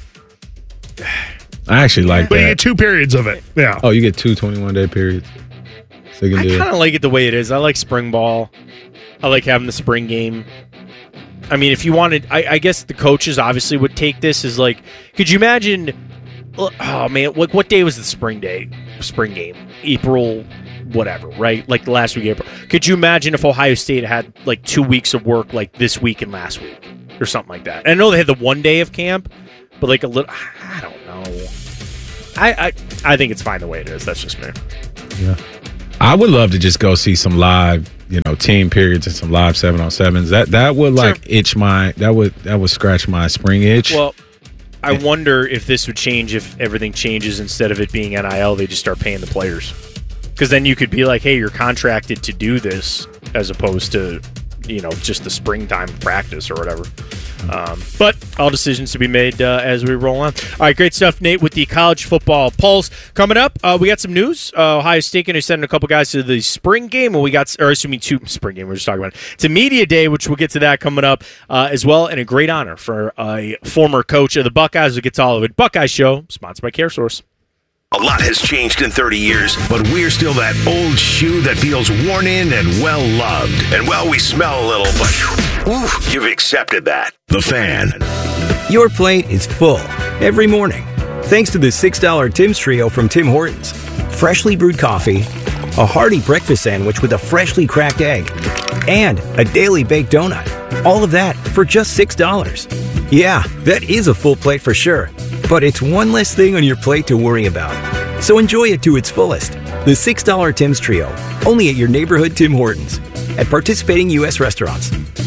I actually like But that. you get two periods of it. Yeah. Oh, you get two twenty-one day periods. So you can I do kind it. of like it the way it is. I like spring ball. I like having the spring game. I mean, if you wanted, I, I guess the coaches obviously would take this as like, could you imagine? Oh man, what what day was the spring day? Spring game, April, whatever, right? Like the last week of April. Could you imagine if Ohio State had like two weeks of work, like this week and last week, or something like that? And I know they had the one day of camp, but like a little, I don't know. I I I think it's fine the way it is. That's just me. Yeah. I would love to just go see some live, you know, team periods and some live seven on sevens. That that would like Sure. itch my that would that would scratch my spring itch. Well, I wonder if this would change if everything changes. Instead of it being N I L, they just start paying the players. Because then you could be like, hey, you're contracted to do this as opposed to, you know, just the springtime practice or whatever. Um, but all decisions to be made uh, as we roll on. All right, great stuff, Nate, with the college football pulse. Coming up, uh, we got some news. Uh, Ohio State going to send a couple guys to the spring game, and we got, or assuming two spring game, we're just talking about it. It's a media day, which we'll get to that coming up uh, as well, and a great honor for a former coach of the Buckeyes who gets all of it. Buckeye Show, sponsored by CareSource. A lot has changed in thirty years, but we're still that old shoe that feels worn in and well loved. And well, we smell a little, but ooh, you've accepted that. The Fan. Your plate is full every morning. Thanks to the six dollar Tim's Trio from Tim Hortons. Freshly brewed coffee, a hearty breakfast sandwich with a freshly cracked egg, and a daily baked donut. All of that for just six dollars. Yeah, that is a full plate for sure. But it's one less thing on your plate to worry about. So enjoy it to its fullest. The six dollar Tim's Trio, only at your neighborhood Tim Hortons. At participating U S restaurants.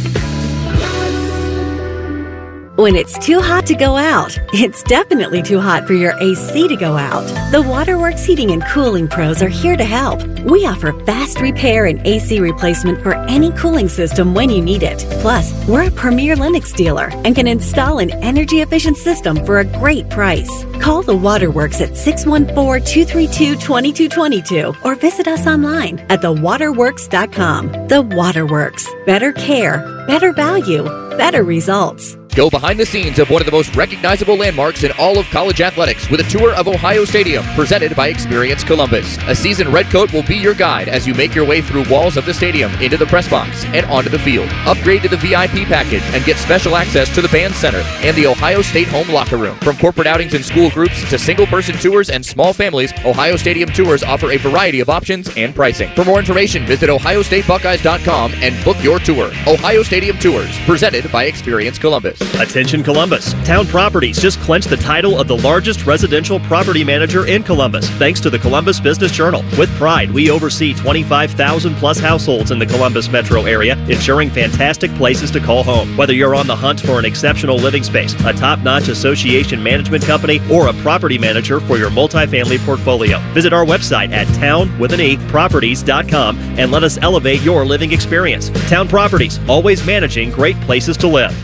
When it's too hot to go out, it's definitely too hot for your A C to go out. The Waterworks Heating and Cooling Pros are here to help. We offer fast repair and A C replacement for any cooling system when you need it. Plus, we're a premier Lennox dealer and can install an energy-efficient system for a great price. Call the Waterworks at six one four, two three two, two two two two or visit us online at the waterworks dot com. The Waterworks. Better care, better value, better results. Go behind the scenes of one of the most recognizable landmarks in all of college athletics with a tour of Ohio Stadium presented by Experience Columbus. A seasoned redcoat will be your guide as you make your way through walls of the stadium, into the press box, and onto the field. Upgrade to the V I P package and get special access to the band center and the Ohio State home locker room. From corporate outings and school groups to single-person tours and small families, Ohio Stadium Tours offer a variety of options and pricing. For more information, visit ohio state buckeyes dot com and book your tour. Ohio Stadium Tours, presented by Experience Columbus. Attention Columbus. Town Properties just clinched the title of the largest residential property manager in Columbus, thanks to the Columbus Business Journal. With pride, we oversee twenty-five thousand plus households in the Columbus metro area, ensuring fantastic places to call home. Whether you're on the hunt for an exceptional living space, a top-notch association management company, or a property manager for your multifamily portfolio, visit our website at town with an e properties dot com and let us elevate your living experience. Town Properties, always managing great places to live.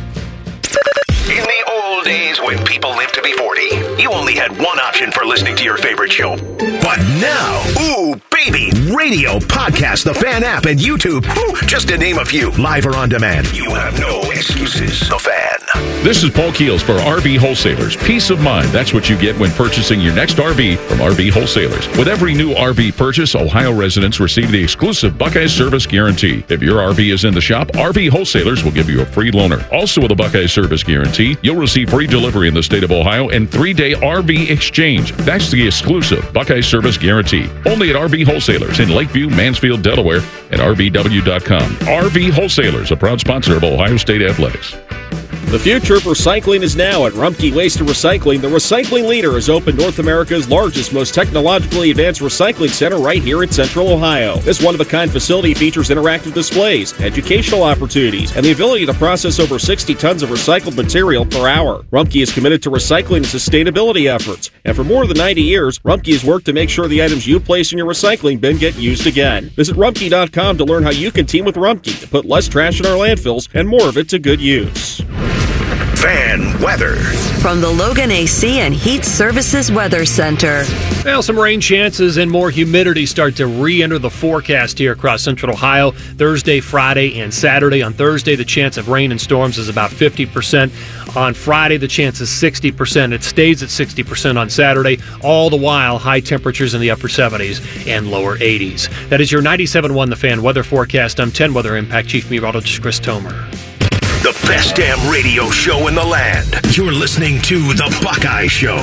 In the old days when people lived to be forty, you only had one option for listening to your favorite show. But now, ooh, baby, radio, podcast, the Fan app, and YouTube, ooh, just to name a few, live or on demand. You have no excuses. The Fan. This is Paul Keels for R V Wholesalers. Peace of mind. That's what you get when purchasing your next R V from R V Wholesalers. With every new R V purchase, Ohio residents receive the exclusive Buckeyes Service Guarantee. If your R V is in the shop, R V Wholesalers will give you a free loaner. Also with a Buckeyes Service Guarantee, you'll receive free delivery in the state of Ohio and three-day R V exchange. That's the exclusive Buckeyes Service Guarantee. Only at R V Wholesalers in Lakeview, Mansfield, Delaware, and R V W dot com. R V Wholesalers, a proud sponsor of Ohio State Athletics. The future of recycling is now at Rumpke Waste and Recycling. The recycling leader has opened North America's largest, most technologically advanced recycling center right here in Central Ohio. This one-of-a-kind facility features interactive displays, educational opportunities, and the ability to process over sixty tons of recycled material per hour. Rumpke is committed to recycling and sustainability efforts, and for more than ninety years, Rumpke has worked to make sure the items you place in your recycling bin get used again. Visit rumpke dot com to learn how you can team with Rumpke to put less trash in our landfills and more of it to good use. Fan weather. From the Logan A C and Heat Services Weather Center. Well, some rain chances and more humidity start to re-enter the forecast here across central Ohio Thursday, Friday, and Saturday. On Thursday, the chance of rain and storms is about fifty percent. On Friday, the chance is sixty percent. It stays at sixty percent on Saturday. All the while, high temperatures in the upper seventies and lower eighties. That is your ninety-seven point one The Fan weather forecast. I'm ten Weather Impact Chief Meteorologist Chris Tomer. The best damn radio show in the land. You're listening to The Buckeye Show.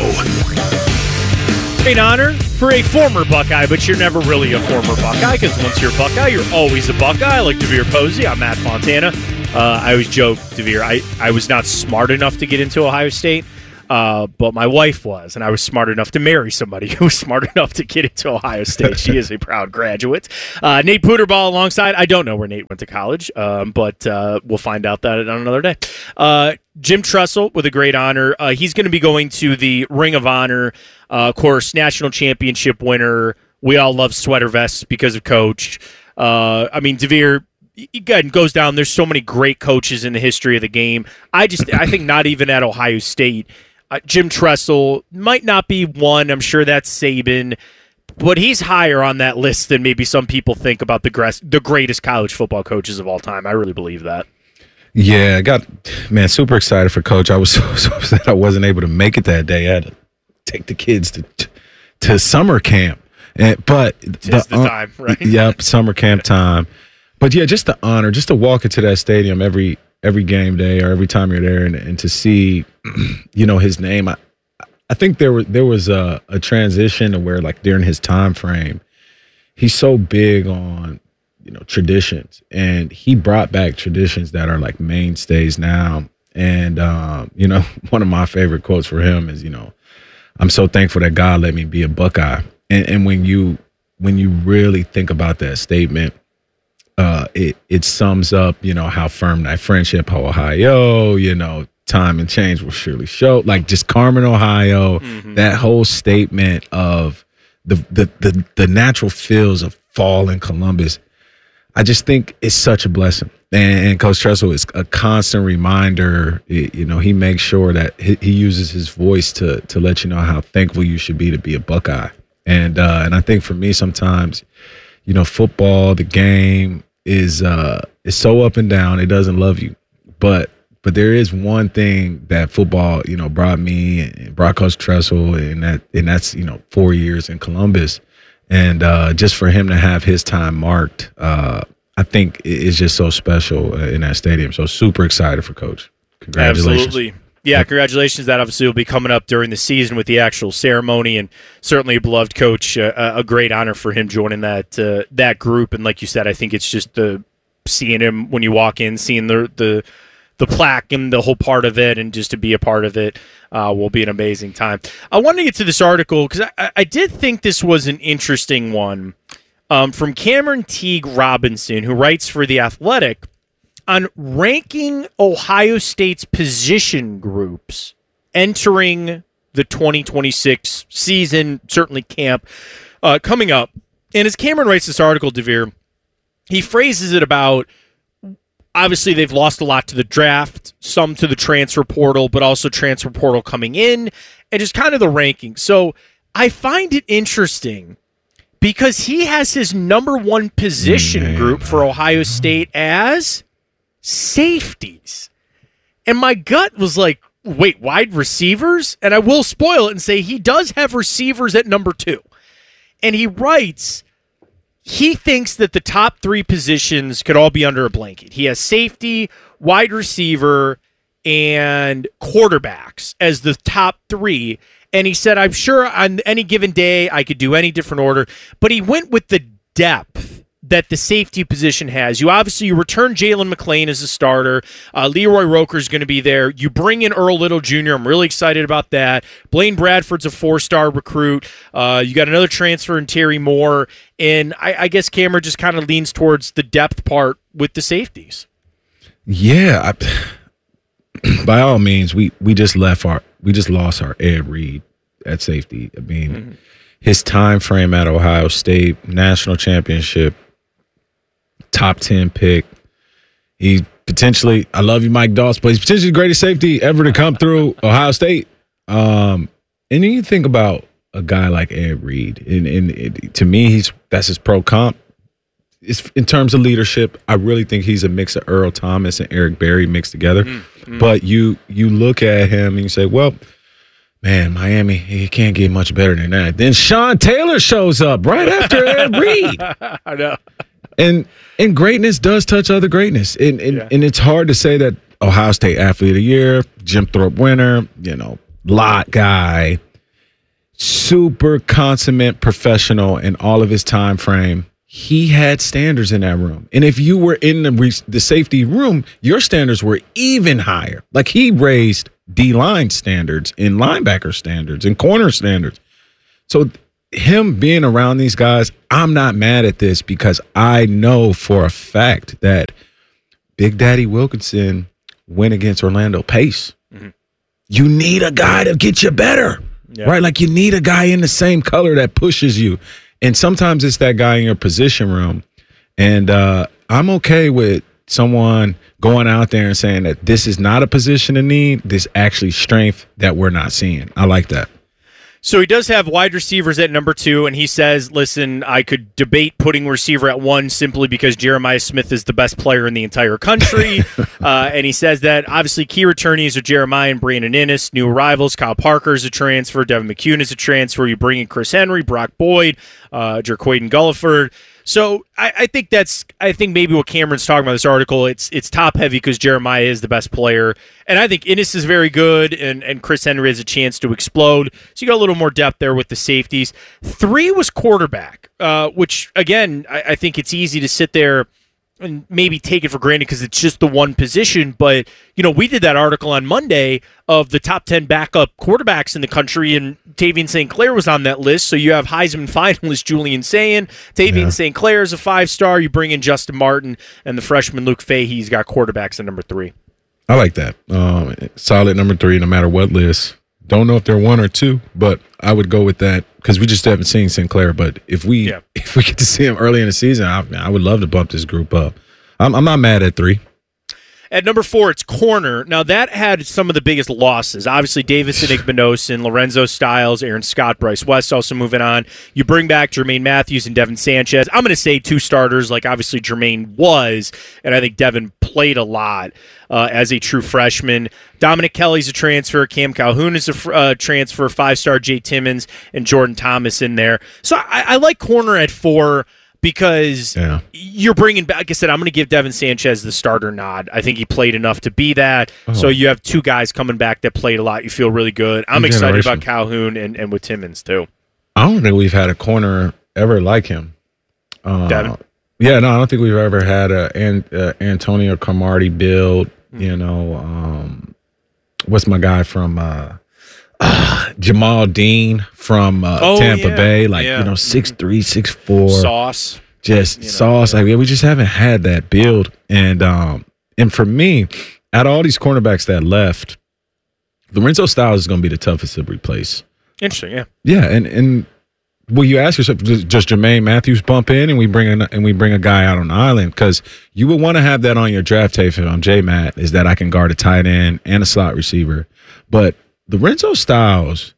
Great honor for a former Buckeye, but you're never really a former Buckeye, because once you're a Buckeye, you're always a Buckeye. Like DeVere Posey, I'm Matt Fontana. Uh, I always joke, DeVere, I, I was not smart enough to get into Ohio State, uh, but my wife was, and I was smart enough to marry somebody who was smart enough to get into Ohio State. She is a proud graduate. Uh, Nate Puterball alongside. I don't know where Nate went to college, um, but uh, we'll find out that on another day. Uh, Jim Tressel with a great honor. Uh, he's going to be going to the Ring of Honor. Uh, of course, national championship winner. We all love sweater vests because of Coach. Uh, I mean, DeVere, again, goes down. There's so many great coaches in the history of the game. I just, I think not even at Ohio State. Uh, Jim Tressel might not be one. I'm sure that's Saban. But he's higher on that list than maybe some people think about the, gres- the greatest college football coaches of all time. I really believe that. Yeah, I got, man, super excited for Coach. I was so, so upset I wasn't able to make it that day. I had to take the kids to to summer camp. And, but It's the, the time, right? Yep, summer camp time. But yeah, just the honor, just to walk into that stadium every every game day or every time you're there, and, and to see, you know, his name. I, I think there was there was a, a transition to where, like, during his time frame, he's so big on, you know, traditions, and he brought back traditions that are like mainstays now. And um, you know, one of my favorite quotes for him is, you know, I'm so thankful that God let me be a Buckeye. And, and when you when you really think about that statement, uh, it it sums up, you know, how firm that friendship, how Ohio, you know, time and change will surely show. Like, just Carmen, Ohio, mm-hmm. that whole statement of the, the the the natural feels of fall in Columbus. I just think it's such a blessing. And, and Coach Tressel is a constant reminder. You know, he makes sure that he, he uses his voice to to let you know how thankful you should be to be a Buckeye. And uh, and I think for me, sometimes, you know, football, the game is uh, is so up and down. It doesn't love you, but but there is one thing that football, you know, brought me and brought Coach Tressel, and that and that's you know four years in Columbus. And uh, just for him to have his time marked, uh, I think it's just so special in that stadium. So super excited for Coach. Congratulations. Absolutely. Yeah, congratulations. That obviously will be coming up during the season with the actual ceremony, and certainly a beloved coach. Uh, a great honor for him joining that uh, that group. And like you said, I think it's just the seeing him when you walk in, seeing the the the plaque and the whole part of it, and just to be a part of it uh, will be an amazing time. I wanted to get to this article because I, I did think this was an interesting one um, from Cameron Teague Robinson, who writes for The Athletic, on ranking Ohio State's position groups entering the twenty twenty-six season, certainly camp, uh, coming up. And as Cameron writes this article, DeVere, he phrases it about, obviously, they've lost a lot to the draft, some to the transfer portal, but also transfer portal coming in, and just kind of the ranking. So I find it interesting because he has his number one position mm-hmm. group for Ohio State as safeties. And my gut was like, wait, wide receivers? And I will spoil it and say he does have receivers at number two. And he writes, he thinks that the top three positions could all be under a blanket. He has safety, wide receiver, and quarterbacks as the top three. And he said, I'm sure on any given day I could do any different order. But he went with the depth that the safety position has. You obviously you return Jalen McClain as a starter. Uh, Leroy Roker is going to be there. You bring in Earl Little Junior I'm really excited about that. Blaine Bradford's a four-star recruit. Uh, you got another transfer in Terry Moore. And I, I guess Cameron just kind of leans towards the depth part with the safeties. Yeah. I, by all means, we we just left our we just lost our Ed Reed at safety. I mean, mm-hmm. his time frame at Ohio State, national championship, top ten pick. He potentially, I love you, Mike Doss, but he's potentially the greatest safety ever to come through Ohio State. Um, and then you think about a guy like Ed Reed, and, and it, to me, he's that's his pro comp. It's, in terms of leadership, I really think he's a mix of Earl Thomas and Eric Berry mixed together. Mm-hmm. But you you look at him and you say, well, man, Miami, he can't get much better than that. Then Sean Taylor shows up right after Ed Reed. I know. And and greatness does touch other greatness. And and, yeah. and it's hard to say that Ohio State Athlete of the Year, Jim Thorpe winner, you know, lot guy, super consummate professional in all of his time frame. He had standards in that room. And if you were in the the safety room, your standards were even higher. Like he raised D-line standards and linebacker standards and corner standards. So him being around these guys, I'm not mad at this because I know for a fact that Big Daddy Wilkinson went against Orlando Pace. Mm-hmm. You need a guy to get you better, yeah. right? Like you need a guy in the same color that pushes you. And sometimes it's that guy in your position room. And uh, I'm okay with someone going out there and saying that this is not a position of need. This actually strength that we're not seeing. I like that. So he does have wide receivers at number two, and he says, listen, I could debate putting receiver at one simply because Jeremiah Smith is the best player in the entire country. uh, and he says that, obviously, key returnees are Jeremiah and Brandon Inniss. New arrivals, Kyle Parker is a transfer. Devin McCune is a transfer. You bring in Chris Henry, Brock Boyd, uh, Jerquaden Gulliford. So I, I think that's I think maybe what Cameron's talking about in this article, it's it's top heavy because Jeremiah is the best player. And I think Inniss is very good and, and Chris Henry has a chance to explode. So you got a little more depth there with the safeties. Three was quarterback, uh, which again, I, I think it's easy to sit there and maybe take it for granted because it's just the one position. But, you know, we did that article on Monday of the top ten backup quarterbacks in the country, and Tavian Saint Clair was on that list. So you have Heisman finalist Julian Sayin. Tavian yeah. Saint Clair is a five-star. You bring in Justin Martin, and the freshman Luke Fahey's got quarterbacks at number three. I like that. Um, solid number three, no matter what list. Don't know if they're one or two, but I would go with that because we just haven't seen Sinclair. But if we yeah. if we get to see him early in the season, I, I would love to bump this group up. I'm, I'm not mad at three. At number four, it's corner. Now, that had some of the biggest losses. Obviously, Davison Igbinosun, Lorenzo Styles, Aaron Scott, Bryce West also moving on. You bring back Jermaine Matthews and Devin Sanchez. I'm going to say two starters, like obviously Jermaine was, and I think Devin played a lot uh, as a true freshman. Dominic Kelly's a transfer. Cam Calhoun is a uh, transfer. Five-star Jay Timmons and Jordan Thomas in there. So I, I like corner at four. Because yeah. you're bringing back, like I said, I'm going to give Devin Sanchez the starter nod. I think he played enough to be that. Oh. So you have two guys coming back that played a lot. You feel really good. I'm New excited generation. about Calhoun and, and with Timmons, too. I don't think we've had a corner ever like him. Uh, Devin? Yeah, no, I don't think we've ever had a an, uh, Antonio Cromartie build. Mm-hmm. You know, um, what's my guy from uh, uh, Jamal Dean from uh, oh, Tampa yeah. Bay? Like, yeah. you know, six three, six four. Sauce. Just you know, sauce. yeah. Like, we just haven't had that build. And um, and for me, out of all these cornerbacks that left, Lorenzo Styles is going to be the toughest to replace. Interesting, yeah. Yeah, and and well, you ask yourself, does, does Jermaine Matthews bump in and we bring a, and we bring a guy out on the island? Because you would want to have that on your draft tape if I'm J-Matt, is that I can guard a tight end and a slot receiver. But Lorenzo Styles,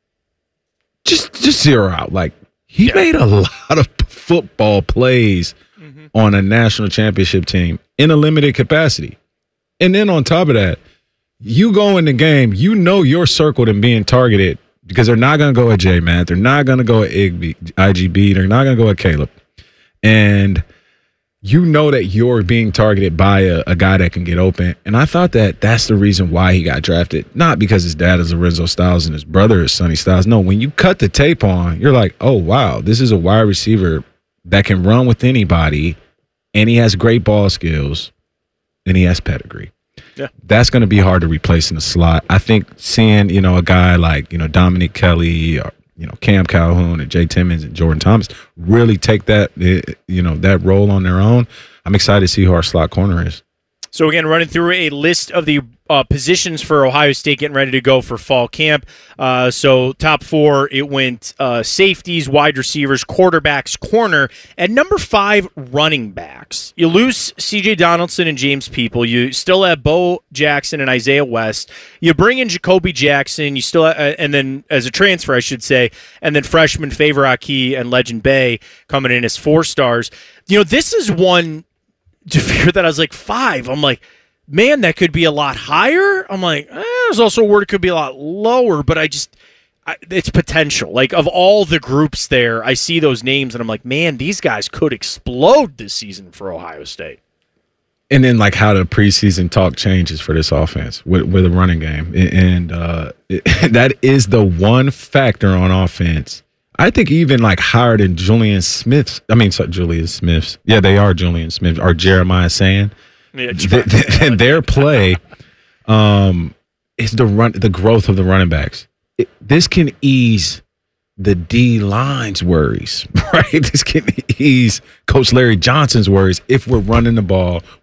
just just zero out. Like, he yeah. made a lot of football plays mm-hmm. on a national championship team in a limited capacity. And then on top of that, you go in the game, you know you're circled and being targeted because they're not going to go at J-Matt. They're not going to go at I G B. They're not going to go at Caleb. And you know that you're being targeted by a, a guy that can get open. And I thought that that's the reason why he got drafted. Not because his dad is Lorenzo Styles and his brother is Sonny Styles. No, when you cut the tape on, you're like, oh, wow, this is a wide receiver that can run with anybody, and he has great ball skills, and he has pedigree. Yeah. That's going to be hard to replace in the slot. I think seeing, you know, a guy like, you know, Dominic Kelly or, you know, Cam Calhoun and Jay Timmons and Jordan Thomas really take that, you know, that role on their own. I'm excited to see who our slot corner is. So again, running through a list of the uh, positions for Ohio State getting ready to go for fall camp. Uh, so top four, it went uh, safeties, wide receivers, quarterbacks, corner, and number five, running backs. You lose C J Donaldson and James People. You still have Bo Jackson and Isaiah West. You bring in Jacoby Jackson. You still, uh, and then as a transfer, I should say, and then freshman Favor Aki and Legend Bay coming in as four stars. You know, this is one to fear that I was like five. I'm like, man, that could be a lot higher. I'm like, eh, there's also a word it could be a lot lower, but I just, I, it's potential. Like, of all the groups there, I see those names, and I'm like, man, these guys could explode this season for Ohio State. And then, like, how the preseason talk changes for this offense with, with a running game. And uh, it, that is the one factor on offense. I think even, like, higher than Julian Smith's. I mean, sorry, Julian Smith's. Yeah, they are Julian Smith or Jeremiah Sand. Yeah, the, their play um, is the run, the growth of the running backs. It, this can ease the D line's worries, right? This can ease Coach Larry Johnson's worries if we're running the ball